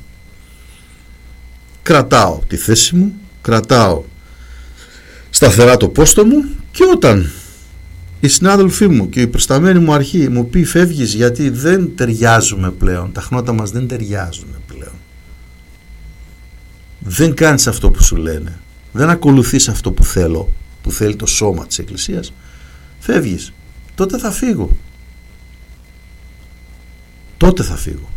Κρατάω τη θέση μου, κρατάω σταθερά το πόστο μου, και όταν οι συνάδελφοί μου και η προσταμένη μου αρχή μου πει φεύγεις γιατί δεν ταιριάζουμε πλέον, τα χνότα μας δεν ταιριάζουν πλέον, δεν κάνεις αυτό που σου λένε, δεν ακολουθείς αυτό που θέλω, που θέλει το σώμα της Εκκλησίας, φεύγεις, τότε θα φύγω, τότε θα φύγω.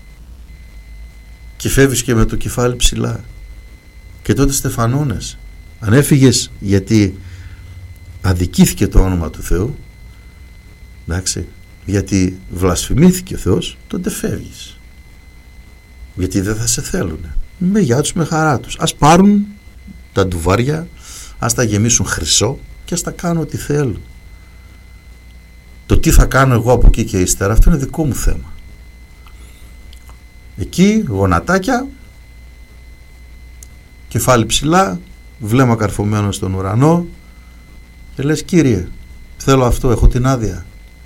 Και φεύγεις και με το κεφάλι ψηλά, και τότε στεφανώνες. Αν έφυγες γιατί αδικήθηκε το όνομα του Θεού, εντάξει, γιατί βλασφημήθηκε ο Θεός, τότε φεύγεις, γιατί δεν θα σε θέλουν. Με γεια τους, με χαρά τους, ας πάρουν τα ντουβάρια, ας τα γεμίσουν χρυσό και ας τα κάνουν ό,τι θέλουν. Το τι θα κάνω εγώ από εκεί και ύστερα, αυτό είναι δικό μου θέμα. Εκεί γονατάκια, κεφάλι ψηλά, βλέμμα καρφωμένο στον ουρανό, και λες Κύριε, θέλω αυτό, έχω την άδεια.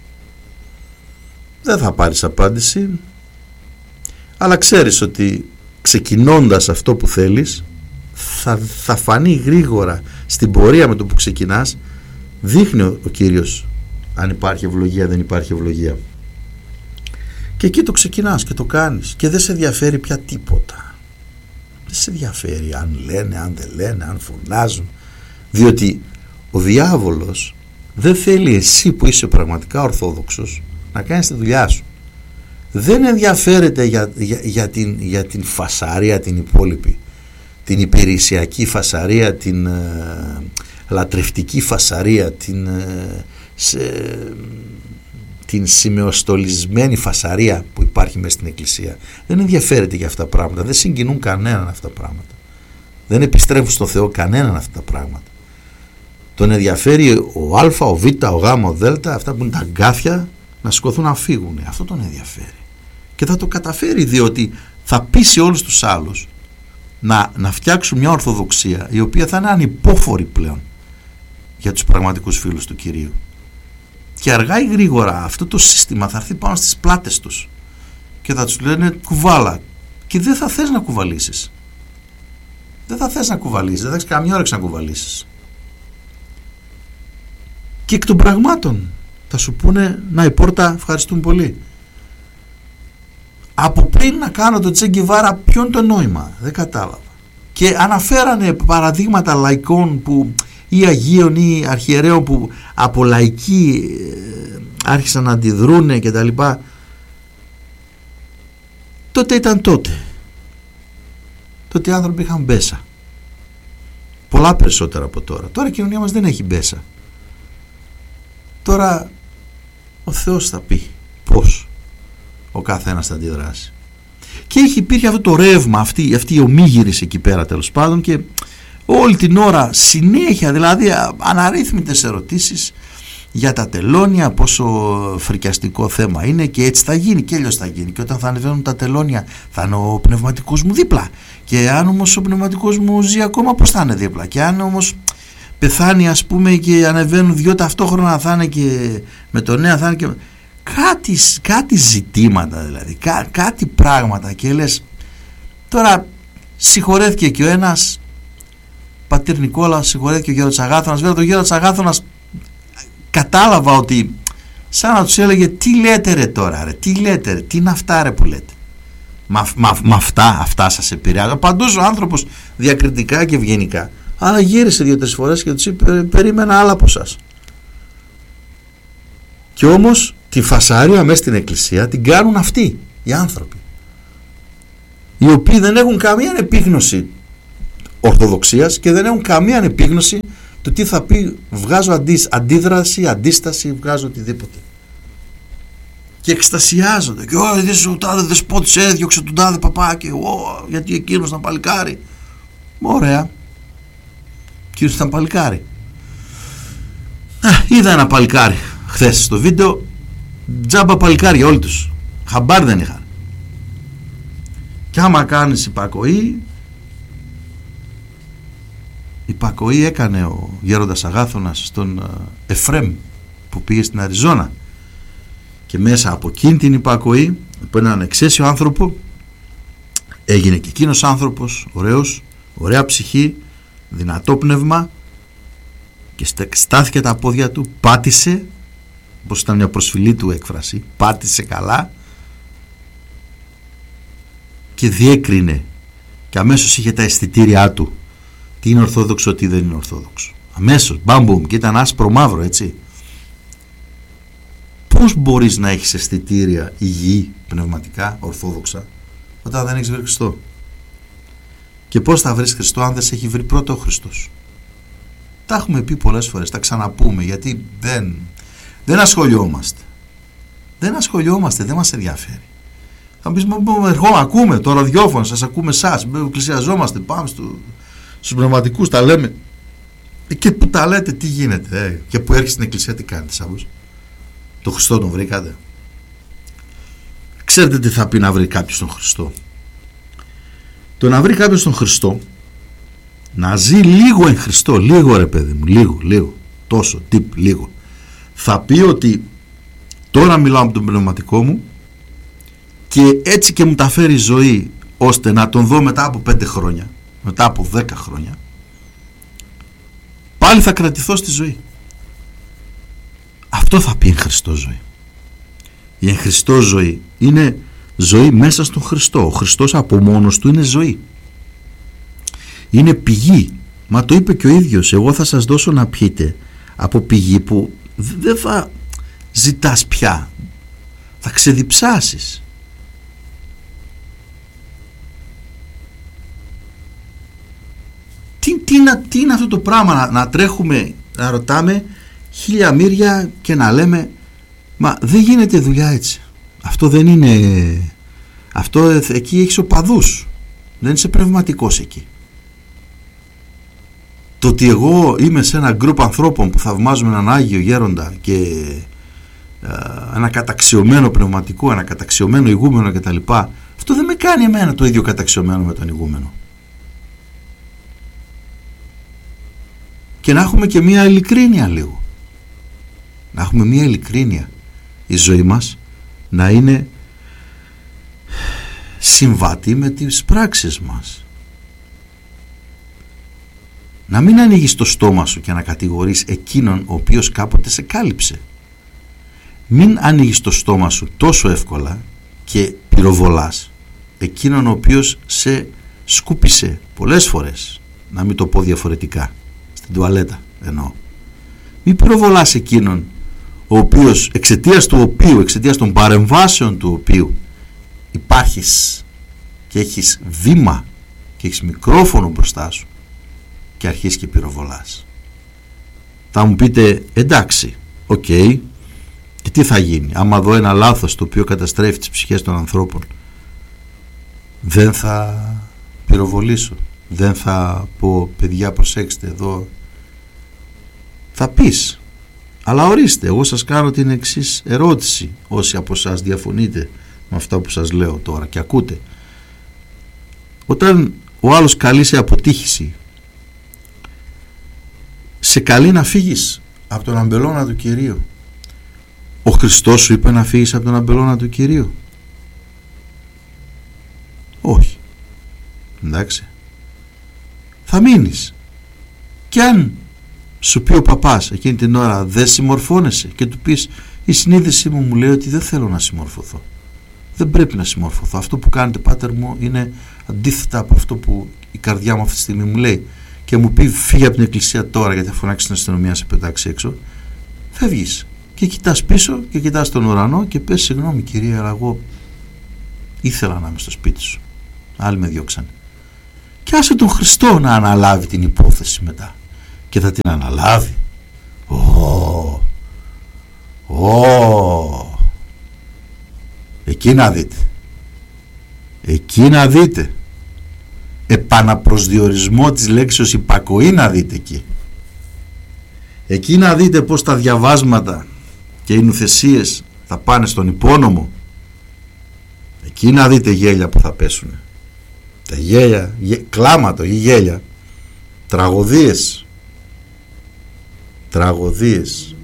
Δεν θα πάρεις απάντηση, αλλά ξέρεις ότι ξεκινώντας αυτό που θέλεις, θα, θα φανεί γρήγορα στην πορεία με το που ξεκινάς, δείχνει ο, ο Κύριος αν υπάρχει ευλογία, δεν υπάρχει ευλογία. Και εκεί το ξεκινάς και το κάνεις και δεν σε ενδιαφέρει πια τίποτα. Δεν σε ενδιαφέρει αν λένε, αν δεν λένε, αν φωνάζουν, διότι ο διάβολος δεν θέλει εσύ που είσαι πραγματικά ορθόδοξος να κάνεις τη δουλειά σου. Δεν ενδιαφέρεται για, για, για, την, για την φασαρία την υπόλοιπη, την υπηρεσιακή φασαρία, την ε, λατρευτική φασαρία, την, ε, σε, την σημεοστολισμένη φασαρία που υπάρχει μέσα στην Εκκλησία. Δεν ενδιαφέρεται για αυτά τα πράγματα, δεν συγκινούν κανέναν αυτά τα πράγματα, δεν επιστρέφουν στο Θεό κανέναν αυτά τα πράγματα. Τον ενδιαφέρει ο Α, ο Β, ο Γ, ο Δ, αυτά που είναι τα αγκάθια, να σηκωθούν να φύγουν. Αυτό τον ενδιαφέρει. Και θα το καταφέρει, διότι θα πείσει όλους τους άλλους να, να φτιάξουν μια ορθοδοξία η οποία θα είναι ανυπόφορη πλέον για τους πραγματικούς φίλους του Κυρίου. Και αργά ή γρήγορα αυτό το σύστημα θα έρθει πάνω στις πλάτες τους και θα τους λένε κουβάλα, και δεν θα θες να κουβαλήσεις. Δεν θα θες να κουβαλήσεις, δεν θα έχεις καμιά όρεξη να κουβαλήσεις. Και εκ των πραγμάτων θα σου πούνε να η πόρτα, ευχαριστούν πολύ. Από πριν να κάνω το Τσε Γκεβάρα, ποιο είναι το νόημα, δεν κατάλαβα. Και αναφέρανε παραδείγματα λαϊκών που, ή αγίων ή αρχιερέων που από λαϊκοί ε, άρχισαν να αντιδρούνε και τα λοιπά. Τότε ήταν τότε. Τότε οι άνθρωποι είχαν μπέσα. Πολλά περισσότερα από τώρα. Τώρα η κοινωνία μας δεν έχει μπέσα. Τώρα ο Θεός θα πει πώς ο καθένας θα αντιδράσει. Και έχει υπήρχε αυτό το ρεύμα, αυτή, αυτή η ομίγυρης εκεί πέρα τέλος πάντων, και όλη την ώρα συνέχεια, δηλαδή αναρρύθμιτες ερωτήσεις για τα τελώνια, πόσο φρικιαστικό θέμα είναι, και έτσι θα γίνει και αλλιώς θα γίνει, και όταν θα ανεβαίνουν τα τελώνια θα είναι ο πνευματικός μου δίπλα, και αν όμως ο πνευματικός μου ζει ακόμα, πώς θα είναι δίπλα, και αν όμως πεθάνει ας πούμε και ανεβαίνουν δυο ταυτόχρονα, θα είναι και με το νέο, θα είναι και κάτι, κάτι ζητήματα, δηλαδή κά, κάτι πράγματα, και λες τώρα συγχωρέθηκε και ο ένας, πατήρ Νικόλα, συγχωρέθηκε ο Γέροντας Αγάθωνας. Βέβαια το Γέροντας Αγάθωνας κατάλαβα ότι σαν να τους έλεγε τι λέτε ρε τώρα ρε, τι λέτε ρε, τι είναι αυτά ρε που λέτε, μα, μα, μα αυτά, αυτά σας επηρεάζουν. Απαντούσε ο άνθρωπος διακριτικά και ευγενικά, αλλά γύρισε δύο-τρεις φορές και τους είπε περίμενα άλλα από σας. Και όμως τη φασαρία μέσα στην εκκλησία την κάνουν αυτοί οι άνθρωποι, οι οποίοι δεν έχουν καμία επίγνωση ορθοδοξίας και δεν έχουν καμία επίγνωση το τι θα πει βγάζω αντί, αντίδραση, αντίσταση, βγάζω οτιδήποτε. Και εκστασιάζονται. Και όχι, ο τάδε δεσπότης έδιωξε τον τάδε παπάκι, ο, γιατί εκείνος ήταν παλικάρι. Ωραία. Εκείνος ήταν παλικάρι. Α, είδα ένα παλικάρι χθες στο βίντεο, τζάμπα παλικάρια όλοι τους. Χαμπάρ δεν είχαν. Και άμα κάνεις υπακοή, υπακοή έκανε ο γέροντας Αγάθωνας στον Εφρέμ που πήγε στην Αριζόνα, και μέσα από εκείνη την υπακοή, από έναν εξαίσιο άνθρωπο, έγινε και εκείνος άνθρωπος ωραίος, ωραία ψυχή, δυνατό πνεύμα, και στάθηκε τα πόδια του, πάτησε, όπως ήταν μια προσφυλή του έκφραση, πάτησε καλά και διέκρινε, και αμέσως είχε τα αισθητήριά του τι είναι ορθόδοξο, τι δεν είναι ορθόδοξο. Αμέσως, μπαμπούμ, και ήταν άσπρο μαύρο, έτσι. Πώς μπορείς να έχεις αισθητήρια υγιή, πνευματικά, ορθόδοξα, όταν δεν έχεις βρει Χριστό? Και πώς θα βρεις Χριστό αν δεν σε έχει βρει πρώτο ο Χριστός? Τα έχουμε πει πολλές φορές, τα ξαναπούμε, γιατί δεν, δεν ασχολιόμαστε. Δεν ασχολιόμαστε, δεν μας ενδιαφέρει. Θα μου πεις, εγώ ακούμε το ραδιόφωνο, σας ακούμε εσάς, πλησιαζόμαστε, πάμε στο, στους πνευματικούς, τα λέμε. Και που τα λέτε, τι γίνεται, ε? Και που έρχεσαι στην εκκλησία, τι κάνετε σάβος? Το Χριστό τον βρήκατε? Ξέρετε τι θα πει να βρει κάποιος τον Χριστό? Το να βρει κάποιος τον Χριστό, να ζει λίγο εν Χριστώ, λίγο ρε παιδί μου, λίγο, λίγο, τόσο, τύπ, λίγο, θα πει ότι τώρα μιλάω με τον πνευματικό μου και έτσι και μου τα φέρει η ζωή, ώστε να τον δω μετά από πέντε χρόνια, μετά από δέκα χρόνια, πάλι θα κρατηθώ στη ζωή. Αυτό θα πει εν Χριστώ ζωή. Η εν Χριστώ ζωή είναι ζωή μέσα στον Χριστό. Ο Χριστός από μόνος του είναι ζωή. Είναι πηγή. Μα το είπε και ο ίδιος, εγώ θα σας δώσω να πιείτε από πηγή που δεν θα ζητάς πια, θα ξεδιψάσεις. Τι, τι, τι είναι αυτό το πράγμα, να, να τρέχουμε, να ρωτάμε χίλια μύρια και να λέμε, μα δεν γίνεται δουλειά έτσι. Αυτό δεν είναι, αυτό εκεί έχεις οπαδούς, δεν είσαι πνευματικός εκεί. Το ότι εγώ είμαι σε ένα γκρουπ ανθρώπων που θαυμάζουμε έναν Άγιο Γέροντα και α, ένα καταξιωμένο πνευματικό, ένα καταξιωμένο ηγούμενο κτλ., αυτό δεν με κάνει εμένα το ίδιο καταξιωμένο με τον ηγούμενο. Και να έχουμε και μία ειλικρίνεια λίγο. Να έχουμε μία ειλικρίνεια. Η ζωή μας να είναι συμβατή με τις πράξεις μας. Να μην ανοίγεις το στόμα σου και να κατηγορείς εκείνον ο οποίος κάποτε σε κάλυψε. Μην ανοίγεις το στόμα σου τόσο εύκολα και πυροβολάς εκείνον ο οποίος σε σκούπισε πολλές φορές, να μην το πω διαφορετικά, στην τουαλέτα εννοώ. Μην πυροβολάς εκείνον ο οποίος, εξαιτίας του οποίου, εξαιτίας των παρεμβάσεων του οποίου υπάρχεις και έχεις βήμα και έχεις μικρόφωνο μπροστά σου, και αρχίσεις και πυροβολάς. Θα μου πείτε, εντάξει, οκ, okay, και τι θα γίνει άμα δω ένα λάθος το οποίο καταστρέφει τις ψυχές των ανθρώπων? Δεν θα πυροβολήσω, δεν θα πω, παιδιά προσέξτε εδώ. Θα πεις, αλλά ορίστε, εγώ σας κάνω την εξής ερώτηση, όσοι από εσάς διαφωνείτε με αυτά που σας λέω τώρα και ακούτε. Όταν ο άλλος καλεί σε αποτύχηση, σε καλεί να φύγεις από τον αμπελώνα του Κυρίου, ο Χριστός σου είπε να φύγεις από τον αμπελώνα του Κυρίου? Όχι. Εντάξει. Θα μείνεις. Και αν σου πει ο παπάς εκείνη την ώρα δεν συμμορφώνεσαι και του πεις, η συνείδησή μου μου λέει ότι δεν θέλω να συμμορφωθώ, δεν πρέπει να συμμορφωθώ, αυτό που κάνετε πάτερ μου είναι αντίθετα από αυτό που η καρδιά μου αυτή τη στιγμή μου λέει, και μου πει φύγε από την εκκλησία τώρα γιατί θα φωνάξει την αστυνομία, σε πετάξει έξω, φεύγεις και και κοιτάς πίσω και κοιτάς τον ουρανό και πες συγγνώμη κυρία, αλλά εγώ ήθελα να είμαι στο σπίτι σου, άλλοι με διώξανε. Και άσε τον Χριστό να αναλάβει την υπόθεση μετά. Και θα την αναλάβει. Ω, ω, εκεί να δείτε. Εκεί να δείτε. Επαναπροσδιορισμό της λέξεως υπακοή να δείτε εκεί. Εκεί να δείτε πως τα διαβάσματα και οι νουθεσίες θα πάνε στον υπόνομο. Εκεί να δείτε γέλια που θα πέσουν. Τα γέλια, γε, κλάματα ή γέλια, τραγωδίες, τραγωδίες.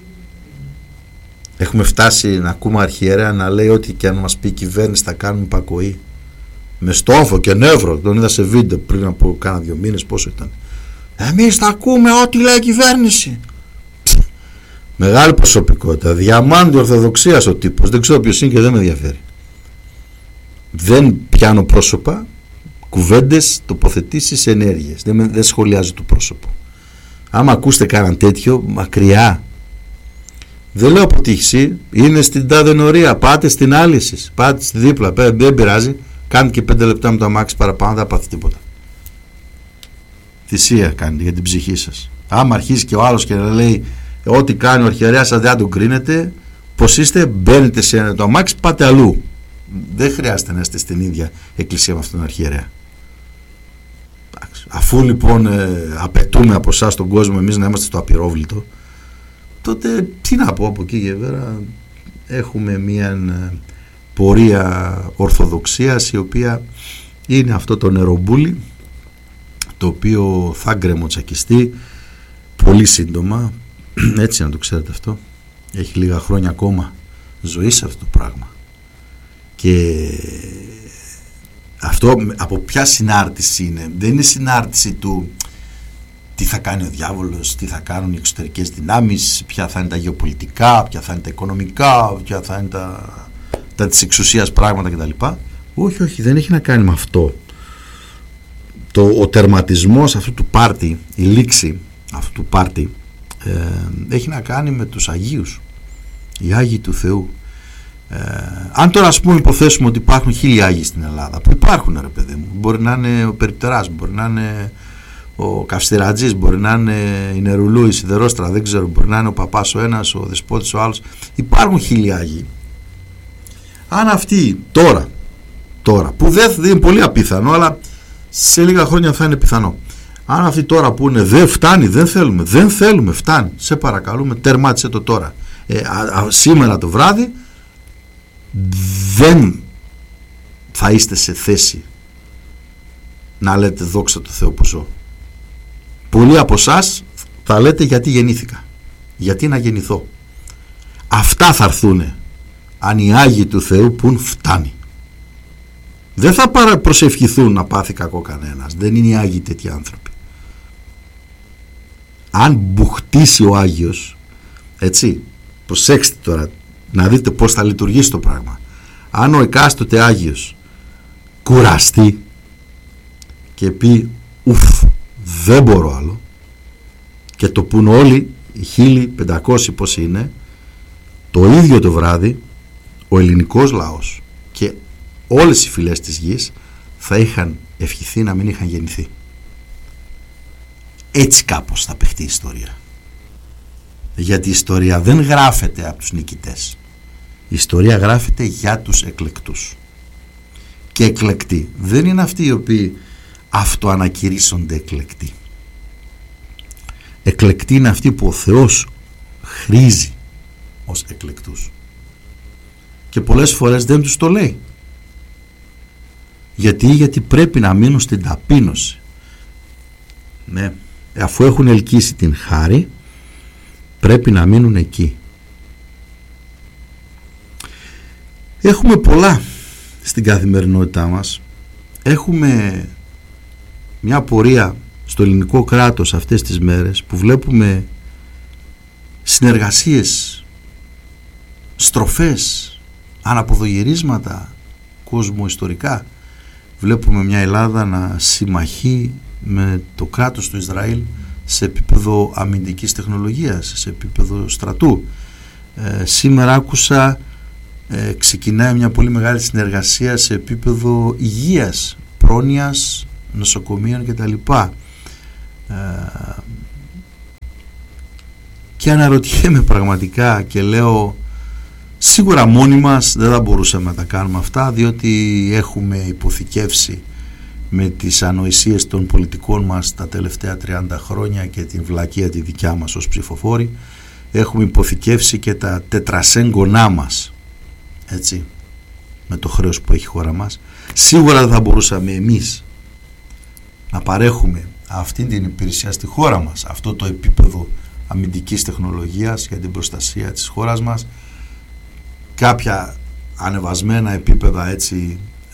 Έχουμε φτάσει να ακούμε αρχιερέα να λέει ότι και αν μας πει η κυβέρνηση θα κάνουμε υπακοή. Με στόφο και νεύρο, τον είδα σε βίντεο πριν από κάνα δύο μήνες, πόσο ήταν. Εμείς θα ακούμε ό,τι λέει η κυβέρνηση. Μεγάλη προσωπικότητα, διαμάντη ορθοδοξίας ο τύπος, δεν ξέρω ποιος είναι και δεν με ενδιαφέρει. Δεν πιάνω πρόσωπα, κουβέντες, τοποθετήσεις, ενέργειες. Δεν, δεν σχολιάζω το πρόσωπο. Άμα ακούστε κάναν τέτοιο, μακριά. Δεν λέω αποτύχηση, είναι στην τάδε νορία, πάτε στην άλλη εσείς, πάτε στη δίπλα, δεν πειράζει, κάνετε και πέντε λεπτά με το αμάξι παραπάνω, δεν θα πάθει τίποτα. Θυσία κάνετε για την ψυχή σας. Άμα αρχίσει και ο άλλος και λέει ό,τι κάνει ο αρχιερέας σας δεν τον κρίνετε, πως είστε, μπαίνετε σε το αμάξι, πάτε αλλού. Δεν χρειάζεται να είστε στην ίδια εκκλησία με αυτόν τον αρχιερέα. Αφού λοιπόν ε, απαιτούμε από εσάς τον κόσμο εμείς να είμαστε στο απειρόβλητο, τότε τι να πω από εκεί και πέρα, έχουμε μια ε, πορεία ορθοδοξίας η οποία είναι αυτό το νερομπούλι το οποίο θα γκρεμοτσακιστεί πολύ σύντομα, έτσι να το ξέρετε αυτό, έχει λίγα χρόνια ακόμα ζωή σε αυτό το πράγμα. Και αυτό από ποια συνάρτηση είναι? Δεν είναι συνάρτηση του τι θα κάνει ο διάβολος, τι θα κάνουν οι εξωτερικές δυνάμεις, ποια θα είναι τα γεωπολιτικά, ποια θα είναι τα οικονομικά, ποια θα είναι τα, τα της εξουσίας πράγματα κτλ. Όχι, όχι, δεν έχει να κάνει με αυτό. Το, ο τερματισμός αυτού του πάρτι, η λήξη αυτού του πάρτι ε, έχει να κάνει με τους Αγίους, οι Άγιοι του Θεού. Ε, αν τώρα ας πούμε υποθέσουμε ότι υπάρχουν χίλιοι Άγιοι στην Ελλάδα, που υπάρχουν ρε παιδί μου, μπορεί να είναι ο Περιπτεράς, μπορεί να είναι ο Καυστηρατζής, μπορεί να είναι η Νερουλού, η Σιδερόστρα, δεν ξέρω, μπορεί να είναι ο Παπάς ο ένας, ο Δεσπότης ο άλλος, υπάρχουν χίλιοι Άγιοι. Αν αυτοί τώρα, τώρα που δεν, δεν είναι πολύ απίθανο, αλλά σε λίγα χρόνια θα είναι πιθανό, αν αυτοί τώρα πούνε δεν φτάνει, δεν θέλουμε, δεν θέλουμε, φτάνει, σε παρακαλούμε, τερμάτισε το τώρα, ε, α, α, σήμερα το βράδυ δεν θα είστε σε θέση να λέτε δόξα τω Θεώ που ζω. Πολλοί από εσάς θα λέτε γιατί γεννήθηκα, γιατί να γεννηθώ. Αυτά θα έρθουνε αν οι Άγιοι του Θεού πουν φτάνει. Δεν θα προσευχηθούν να πάθει κακό κανένας, δεν είναι οι Άγιοι τέτοιοι άνθρωποι. Αν μπουχτίσει ο Άγιος, έτσι, προσέξτε τώρα να δείτε πώς θα λειτουργήσει το πράγμα. Αν ο εκάστοτε Άγιος κουραστεί και πει ουφ, δεν μπορώ άλλο, και το πουν όλοι οι χίλιοι πεντακόσιοι πώς είναι, το ίδιο το βράδυ ο ελληνικός λαός και όλες οι φυλές της γης θα είχαν ευχηθεί να μην είχαν γεννηθεί. Έτσι κάπως θα παιχτεί η ιστορία. Γιατί η ιστορία δεν γράφεται από τους νικητές. Η ιστορία γράφεται για τους εκλεκτούς. Και εκλεκτοί δεν είναι αυτοί οι οποίοι αυτοανακηρύσσονται εκλεκτοί. Εκλεκτοί είναι αυτοί που ο Θεός χρήζει ως εκλεκτούς. Και πολλές φορές δεν τους το λέει. Γιατί, γιατί πρέπει να μείνουν στην ταπείνωση. Ναι, αφού έχουν ελκύσει την χάρη, πρέπει να μείνουν εκεί. Έχουμε πολλά στην καθημερινότητά μας. Έχουμε μια πορεία στο ελληνικό κράτος αυτές τις μέρες που βλέπουμε συνεργασίες, στροφές, αναποδογυρίσματα κοσμοϊστορικά. Βλέπουμε μια Ελλάδα να συμμαχεί με το κράτος του Ισραήλ σε επίπεδο αμυντικής τεχνολογίας, σε επίπεδο στρατού. Ε, σήμερα άκουσα ε, ξεκινάει μια πολύ μεγάλη συνεργασία σε επίπεδο υγείας, πρόνοιας, νοσοκομείων κτλ. Ε, και αναρωτιέμαι πραγματικά και λέω, σίγουρα μόνοι μας δεν θα μπορούσαμε να τα κάνουμε αυτά, διότι έχουμε υποθηκεύσει με τις ανοησίες των πολιτικών μας τα τελευταία τριάντα χρόνια και την βλακεία τη δικιά μας ως ψηφοφόροι, έχουμε υποθηκεύσει και τα τετρασέγγονά μας, έτσι, με το χρέος που έχει η χώρα μας. Σίγουρα δεν θα μπορούσαμε εμείς να παρέχουμε αυτή την υπηρεσία στη χώρα μας, αυτό το επίπεδο αμυντικής τεχνολογίας για την προστασία της χώρας μας, κάποια ανεβασμένα επίπεδα, έτσι, ε,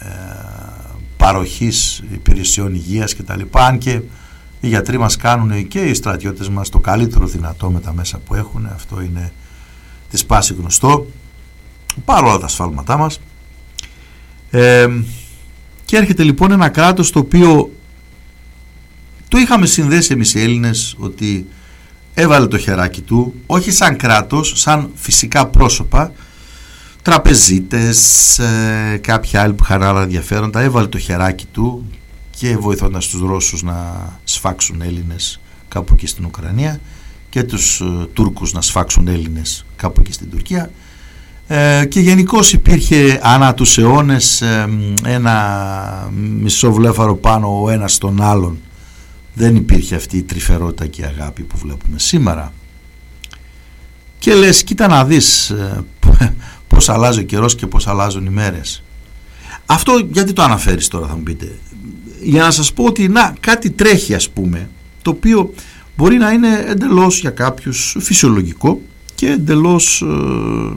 παροχής υπηρεσιών υγείας και τα λοιπά, αν και οι γιατροί μας κάνουν και οι στρατιώτες μας το καλύτερο δυνατό με τα μέσα που έχουν, αυτό είναι της πάση γνωστό, παρόλα τα σφάλματά μας. Ε, και έρχεται λοιπόν ένα κράτος το οποίο το είχαμε συνδέσει εμείς οι Έλληνες, ότι έβαλε το χεράκι του, όχι σαν κράτος, σαν φυσικά πρόσωπα, τραπεζίτες, ε, κάποιοι άλλοι που είχαν άλλα ενδιαφέροντα, έβαλε το χεράκι του και βοηθώντας τους Ρώσους να σφάξουν Έλληνες κάπου εκεί στην Ουκρανία και τους ε, Τούρκους να σφάξουν Έλληνες κάπου εκεί στην Τουρκία, ε, και γενικώς υπήρχε ανά τους αιώνες ε, ένα μισό βλέφαρο πάνω ο ένας στον άλλον. Δεν υπήρχε αυτή η τρυφερότητα και η αγάπη που βλέπουμε σήμερα. Και λες, κοίτα να δεις ε, πώς αλλάζει ο καιρός και πώς αλλάζουν οι μέρες. Αυτό γιατί το αναφέρεις τώρα, θα μου πείτε? Για να σας πω ότι να, κάτι τρέχει, ας πούμε, το οποίο μπορεί να είναι εντελώς για κάποιους φυσιολογικό και εντελώς ε,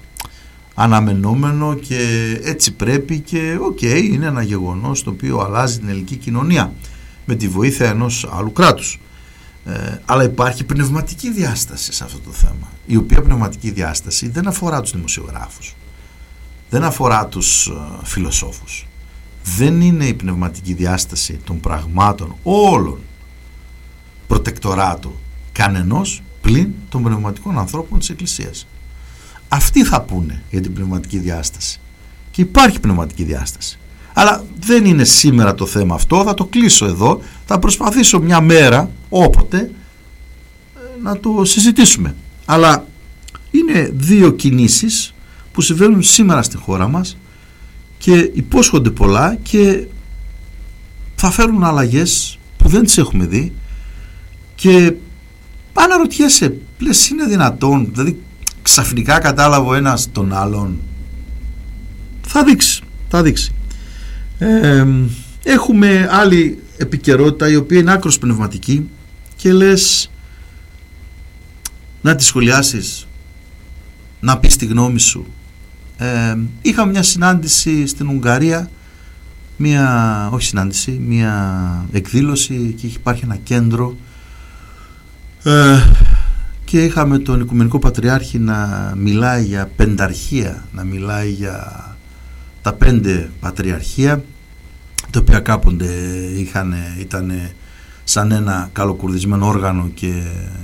αναμενόμενο και έτσι πρέπει και οκ, okay, είναι ένα γεγονός το οποίο αλλάζει την ελληνική κοινωνία με τη βοήθεια ενός άλλου κράτους. Ε, αλλά υπάρχει πνευματική διάσταση σε αυτό το θέμα, η οποία πνευματική διάσταση δεν αφορά τους δημοσιογράφους, δεν αφορά τους ε, φιλοσόφους, δεν είναι η πνευματική διάσταση των πραγμάτων όλων προτεκτοράτου κανενός πλην των πνευματικών ανθρώπων της Εκκλησίας. Αυτοί θα πούνε για την πνευματική διάσταση και υπάρχει πνευματική διάσταση, αλλά δεν είναι σήμερα το θέμα αυτό. Θα το κλείσω εδώ, θα προσπαθήσω μια μέρα όποτε να το συζητήσουμε, αλλά είναι δύο κινήσεις που συμβαίνουν σήμερα στη χώρα μας και υπόσχονται πολλά και θα φέρουν αλλαγές που δεν τις έχουμε δει και αναρωτιέσαι, λες, είναι δυνατόν? Δηλαδή ξαφνικά κατάλαβε ο ένας τον άλλον. Θα δείξει, θα δείξει. Ε, έχουμε άλλη επικαιρότητα η οποία είναι άκρως πνευματική και λες να τη σχολιάσεις, να πεις τη γνώμη σου. Ε, είχαμε μια συνάντηση στην Ουγγαρία, μια, όχι συνάντηση, μια εκδήλωση και υπάρχει ένα κέντρο ε, και είχαμε τον Οικουμενικό Πατριάρχη να μιλάει για πενταρχία, να μιλάει για τα πέντε πατριαρχία, τα οποία κάποτε είχαν, ήταν σαν ένα καλοκουρδισμένο όργανο και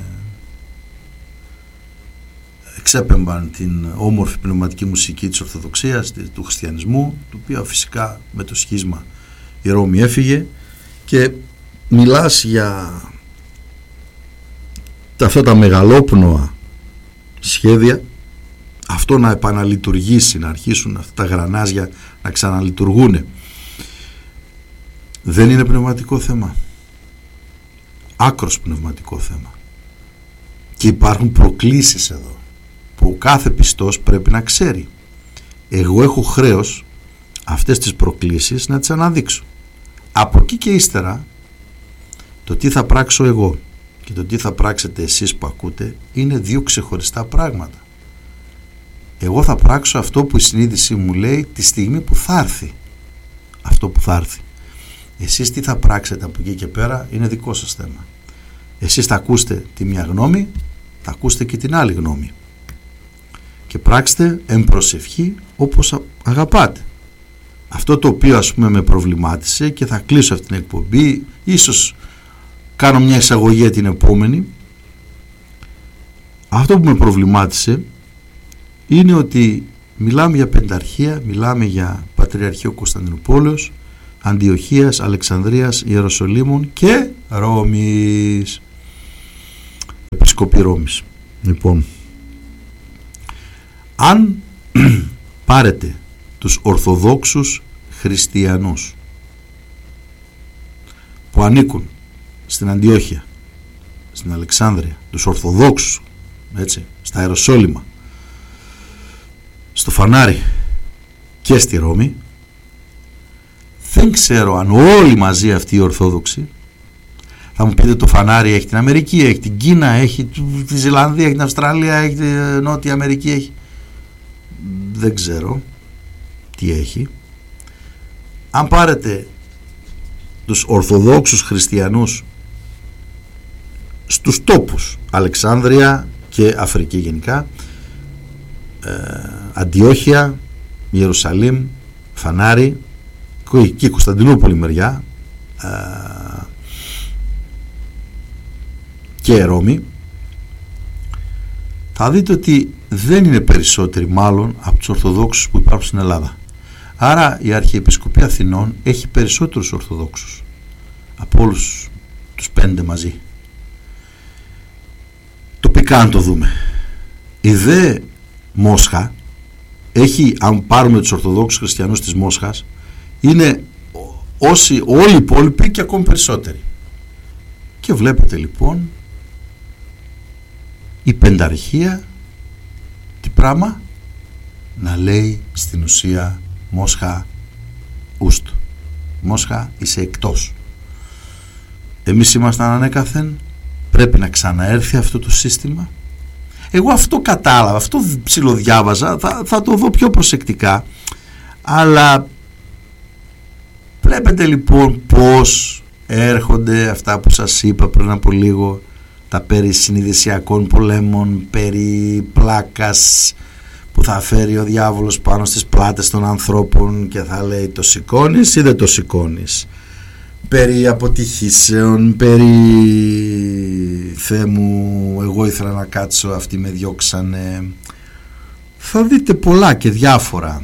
εξέπεμπαν την όμορφη πνευματική μουσική της Ορθοδοξίας, του χριστιανισμού, το οποίο φυσικά με το σχίσμα η Ρώμη έφυγε, και μιλάς για αυτά τα μεγαλόπνοα σχέδια, αυτό να επαναλειτουργήσει, να αρχίσουν αυτά τα γρανάζια να ξαναλειτουργούν. Δεν είναι πνευματικό θέμα? Άκρος πνευματικό θέμα. Και υπάρχουν προκλήσεις εδώ που ο κάθε πιστός πρέπει να ξέρει. Εγώ έχω χρέος αυτές τις προκλήσεις να τις αναδείξω. Από εκεί και ύστερα το τι θα πράξω εγώ και το τι θα πράξετε εσείς που ακούτε είναι δύο ξεχωριστά πράγματα. Εγώ θα πράξω αυτό που η συνείδηση μου λέει τη στιγμή που θα έρθει αυτό που θα έρθει. Εσείς τι θα πράξετε από εκεί και πέρα είναι δικό σας θέμα. Εσείς θα ακούσετε τη μια γνώμη, θα ακούσετε και την άλλη γνώμη και πράξτε εν προσευχή όπως αγαπάτε. Αυτό το οποίο ας πούμε με προβλημάτισε, και θα κλείσω αυτή την εκπομπή, ίσως κάνω μια εισαγωγή την επόμενη, αυτό που με προβλημάτισε είναι ότι μιλάμε για πενταρχία, μιλάμε για Πατριαρχείο Κωνσταντινούπολεως, Αντιοχίας, Αλεξανδρίας, Ιεροσολύμων και Ρώμης, Επισκοπή Ρώμης. Λοιπόν, αν πάρετε τους Ορθοδόξους Χριστιανούς που ανήκουν στην Αντιόχεια, στην Αλεξάνδρεια, τους Ορθοδόξους, έτσι, στα Ιεροσόλυμα, στο Φανάρι και στη Ρώμη, δεν ξέρω αν όλοι μαζί αυτοί οι Ορθόδοξοι, θα μου πείτε το Φανάρι έχει την Αμερική, έχει την Κίνα, έχει τη Ζηλανδία, έχει την Αυστραλία, έχει τη Νότια Αμερική, έχει, δεν ξέρω τι έχει. Αν πάρετε τους Ορθοδόξους Χριστιανούς στους τόπους Αλεξάνδρεια και Αφρική γενικά, ε, Αντιόχεια, Ιερουσαλήμ, Φανάρι και Κωνσταντινούπολη μεριά, ε, και Ρώμη, θα δείτε ότι δεν είναι περισσότεροι μάλλον από τους Ορθοδόξους που υπάρχουν στην Ελλάδα. Άρα η Αρχιεπισκοπή Αθηνών έχει περισσότερους Ορθοδόξους από όλους τους πέντε μαζί. Τοπικά αν το δούμε, η δε Μόσχα έχει, αν πάρουμε τους Ορθοδόξους Χριστιανούς της Μόσχας, είναι όσοι όλοι οι υπόλοιποι και ακόμη περισσότεροι. Και βλέπετε λοιπόν η πενταρχία τι πράγμα να λέει στην ουσία Μόσχα ουστ, Μόσχα είσαι εκτός. Εμείς ήμασταν ανέκαθεν, πρέπει να ξαναέρθει αυτό το σύστημα. Εγώ αυτό κατάλαβα, αυτό ψιλοδιάβαζα, θα, θα το δω πιο προσεκτικά, αλλά βλέπετε λοιπόν πως έρχονται αυτά που σας είπα πριν από λίγο, τα περί συνειδησιακών πολέμων, περί πλάκας που θα φέρει ο διάβολος πάνω στις πλάτες των ανθρώπων και θα λέει το σηκώνεις ή δεν το σηκώνεις, περί αποτυχήσεων, περί Θεέ μου εγώ ήθελα να κάτσω, αυτοί με διώξανε. Θα δείτε πολλά και διάφορα.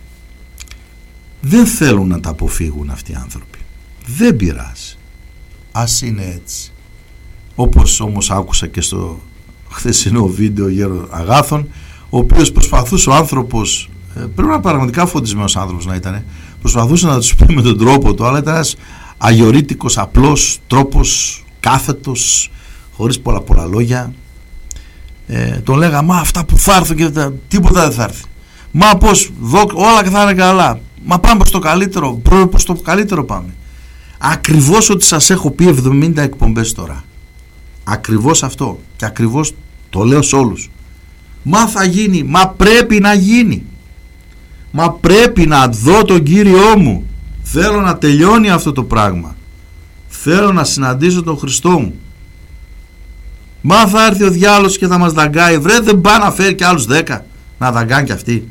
Δεν θέλουν να τα αποφύγουν αυτοί οι άνθρωποι, δεν πειράζει, ας είναι έτσι. Όπως όμως άκουσα και στο χθεσινό βίντεο Γέρο Αγάθων, ο οποίος προσπαθούσε ο άνθρωπος, πρέπει να πραγματικά φωτισμένος άνθρωπος να ήταν, προσπαθούσε να τους πει με τον τρόπο του, αλλά ήταν ένας αγιορείτικος, απλός τρόπος, κάθετος, χωρίς πολλά πολλά λόγια. Ε, τον λέγα, μα αυτά που θα έρθουν και τα, τίποτα δεν θα έρθει. Μα πως, δω, όλα θα είναι καλά. Μα πάμε προς το καλύτερο, προς το καλύτερο πάμε. Ακριβώς ότι σας έχω πει εβδομήντα εκπομπές τώρα. Ακριβώς αυτό. Και ακριβώς το λέω σε όλους. Μα θα γίνει, μα πρέπει να γίνει. Μα πρέπει να δω τον Κύριό μου. Θέλω να τελειώνει αυτό το πράγμα. Θέλω να συναντήσω τον Χριστό μου. Μα θα έρθει ο διάολος και θα μας δαγκάει. Βρε, δεν πάει να φέρει και άλλους δέκα να δαγκάνε και αυτοί.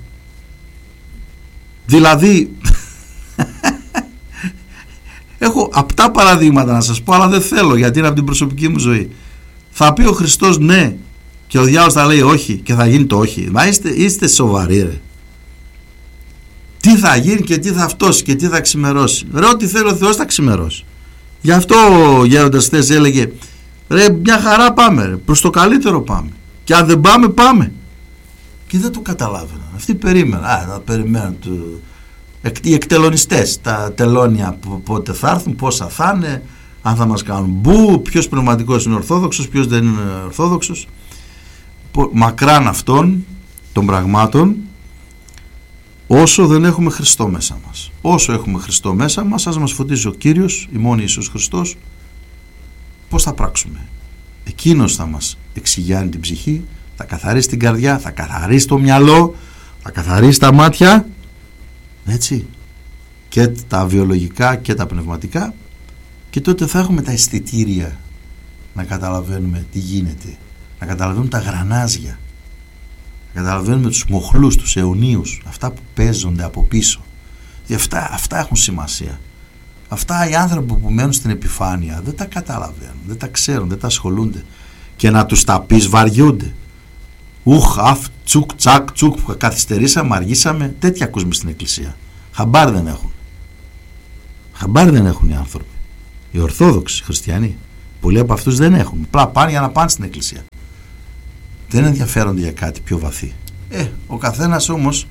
Δηλαδή έχω απτά παραδείγματα να σας πω, αλλά δεν θέλω γιατί είναι από την προσωπική μου ζωή. Θα πει ο Χριστός ναι και ο διάολος θα λέει όχι και θα γίνει το όχι. Μα είστε, είστε σοβαροί ρε. Τι θα γίνει και τι θα φτώσει και τι θα ξημερώσει. Ρε, ό,τι θέλει ο Θεός θα ξημερώσει. Γι' αυτό ο γέροντας χθες έλεγε ρε, μια χαρά πάμε ρε, προς το καλύτερο πάμε. Και αν δεν πάμε, πάμε. Και δεν το καταλάβαιναν. Αυτοί περίμεναν. Α, θα περιμένουν το... οι εκτελονιστές, τα τελώνια πότε θα έρθουν, πόσα θα είναι, αν θα μας κάνουν μπου, ποιος πνευματικός είναι ορθόδοξος, ποιος δεν είναι ορθόδοξος. Μακράν αυτών των πραγμάτων, όσο δεν έχουμε Χριστό μέσα μας. Όσο έχουμε Χριστό μέσα μας, ας μας φωτίζει ο Κύριος, η μόνη Ιησούς Χριστός, πώς θα πράξουμε. Εκείνος θα μας εξηγιάνει την ψυχή, θα καθαρίσει την καρδιά, θα καθαρίσει το μυαλό, θα καθαρίσει τα μάτια, έτσι, και τα βιολογικά και τα πνευματικά, και τότε θα έχουμε τα αισθητήρια να καταλαβαίνουμε τι γίνεται, να καταλαβαίνουμε τα γρανάζια, να καταλαβαίνουμε τους μοχλούς, τους αιωνίους, αυτά που παίζονται από πίσω. Και αυτά, αυτά έχουν σημασία. Αυτά οι άνθρωποι που μένουν στην επιφάνεια δεν τα καταλαβαίνουν, δεν τα ξέρουν, δεν τα ασχολούνται. Και να τους τα πεις βαριούνται. Ουχ, αφ, τσουκ, τσακ, τσουκ, καθυστερήσαμε, αργήσαμε. Τέτοια ακούσουμε στην εκκλησία. Χαμπάρ δεν έχουν. Χαμπάρ δεν έχουν οι άνθρωποι. Οι Ορθόδοξοι, οι Χριστιανοί. Πολλοί από αυτούς δεν έχουν. Απλά πάνε για να πάνε στην εκκλησία. Δεν ενδιαφέρονται για κάτι πιο βαθύ. Ε, ο καθένας όμως,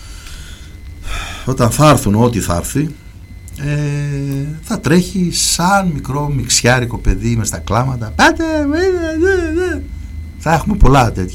όταν θα έρθουν ό,τι θα έρθει, ε, θα τρέχει σαν μικρό μιξιάρικο παιδί μες στα κλάματα. Πάτε, θα έχουμε πολλά τέτοια.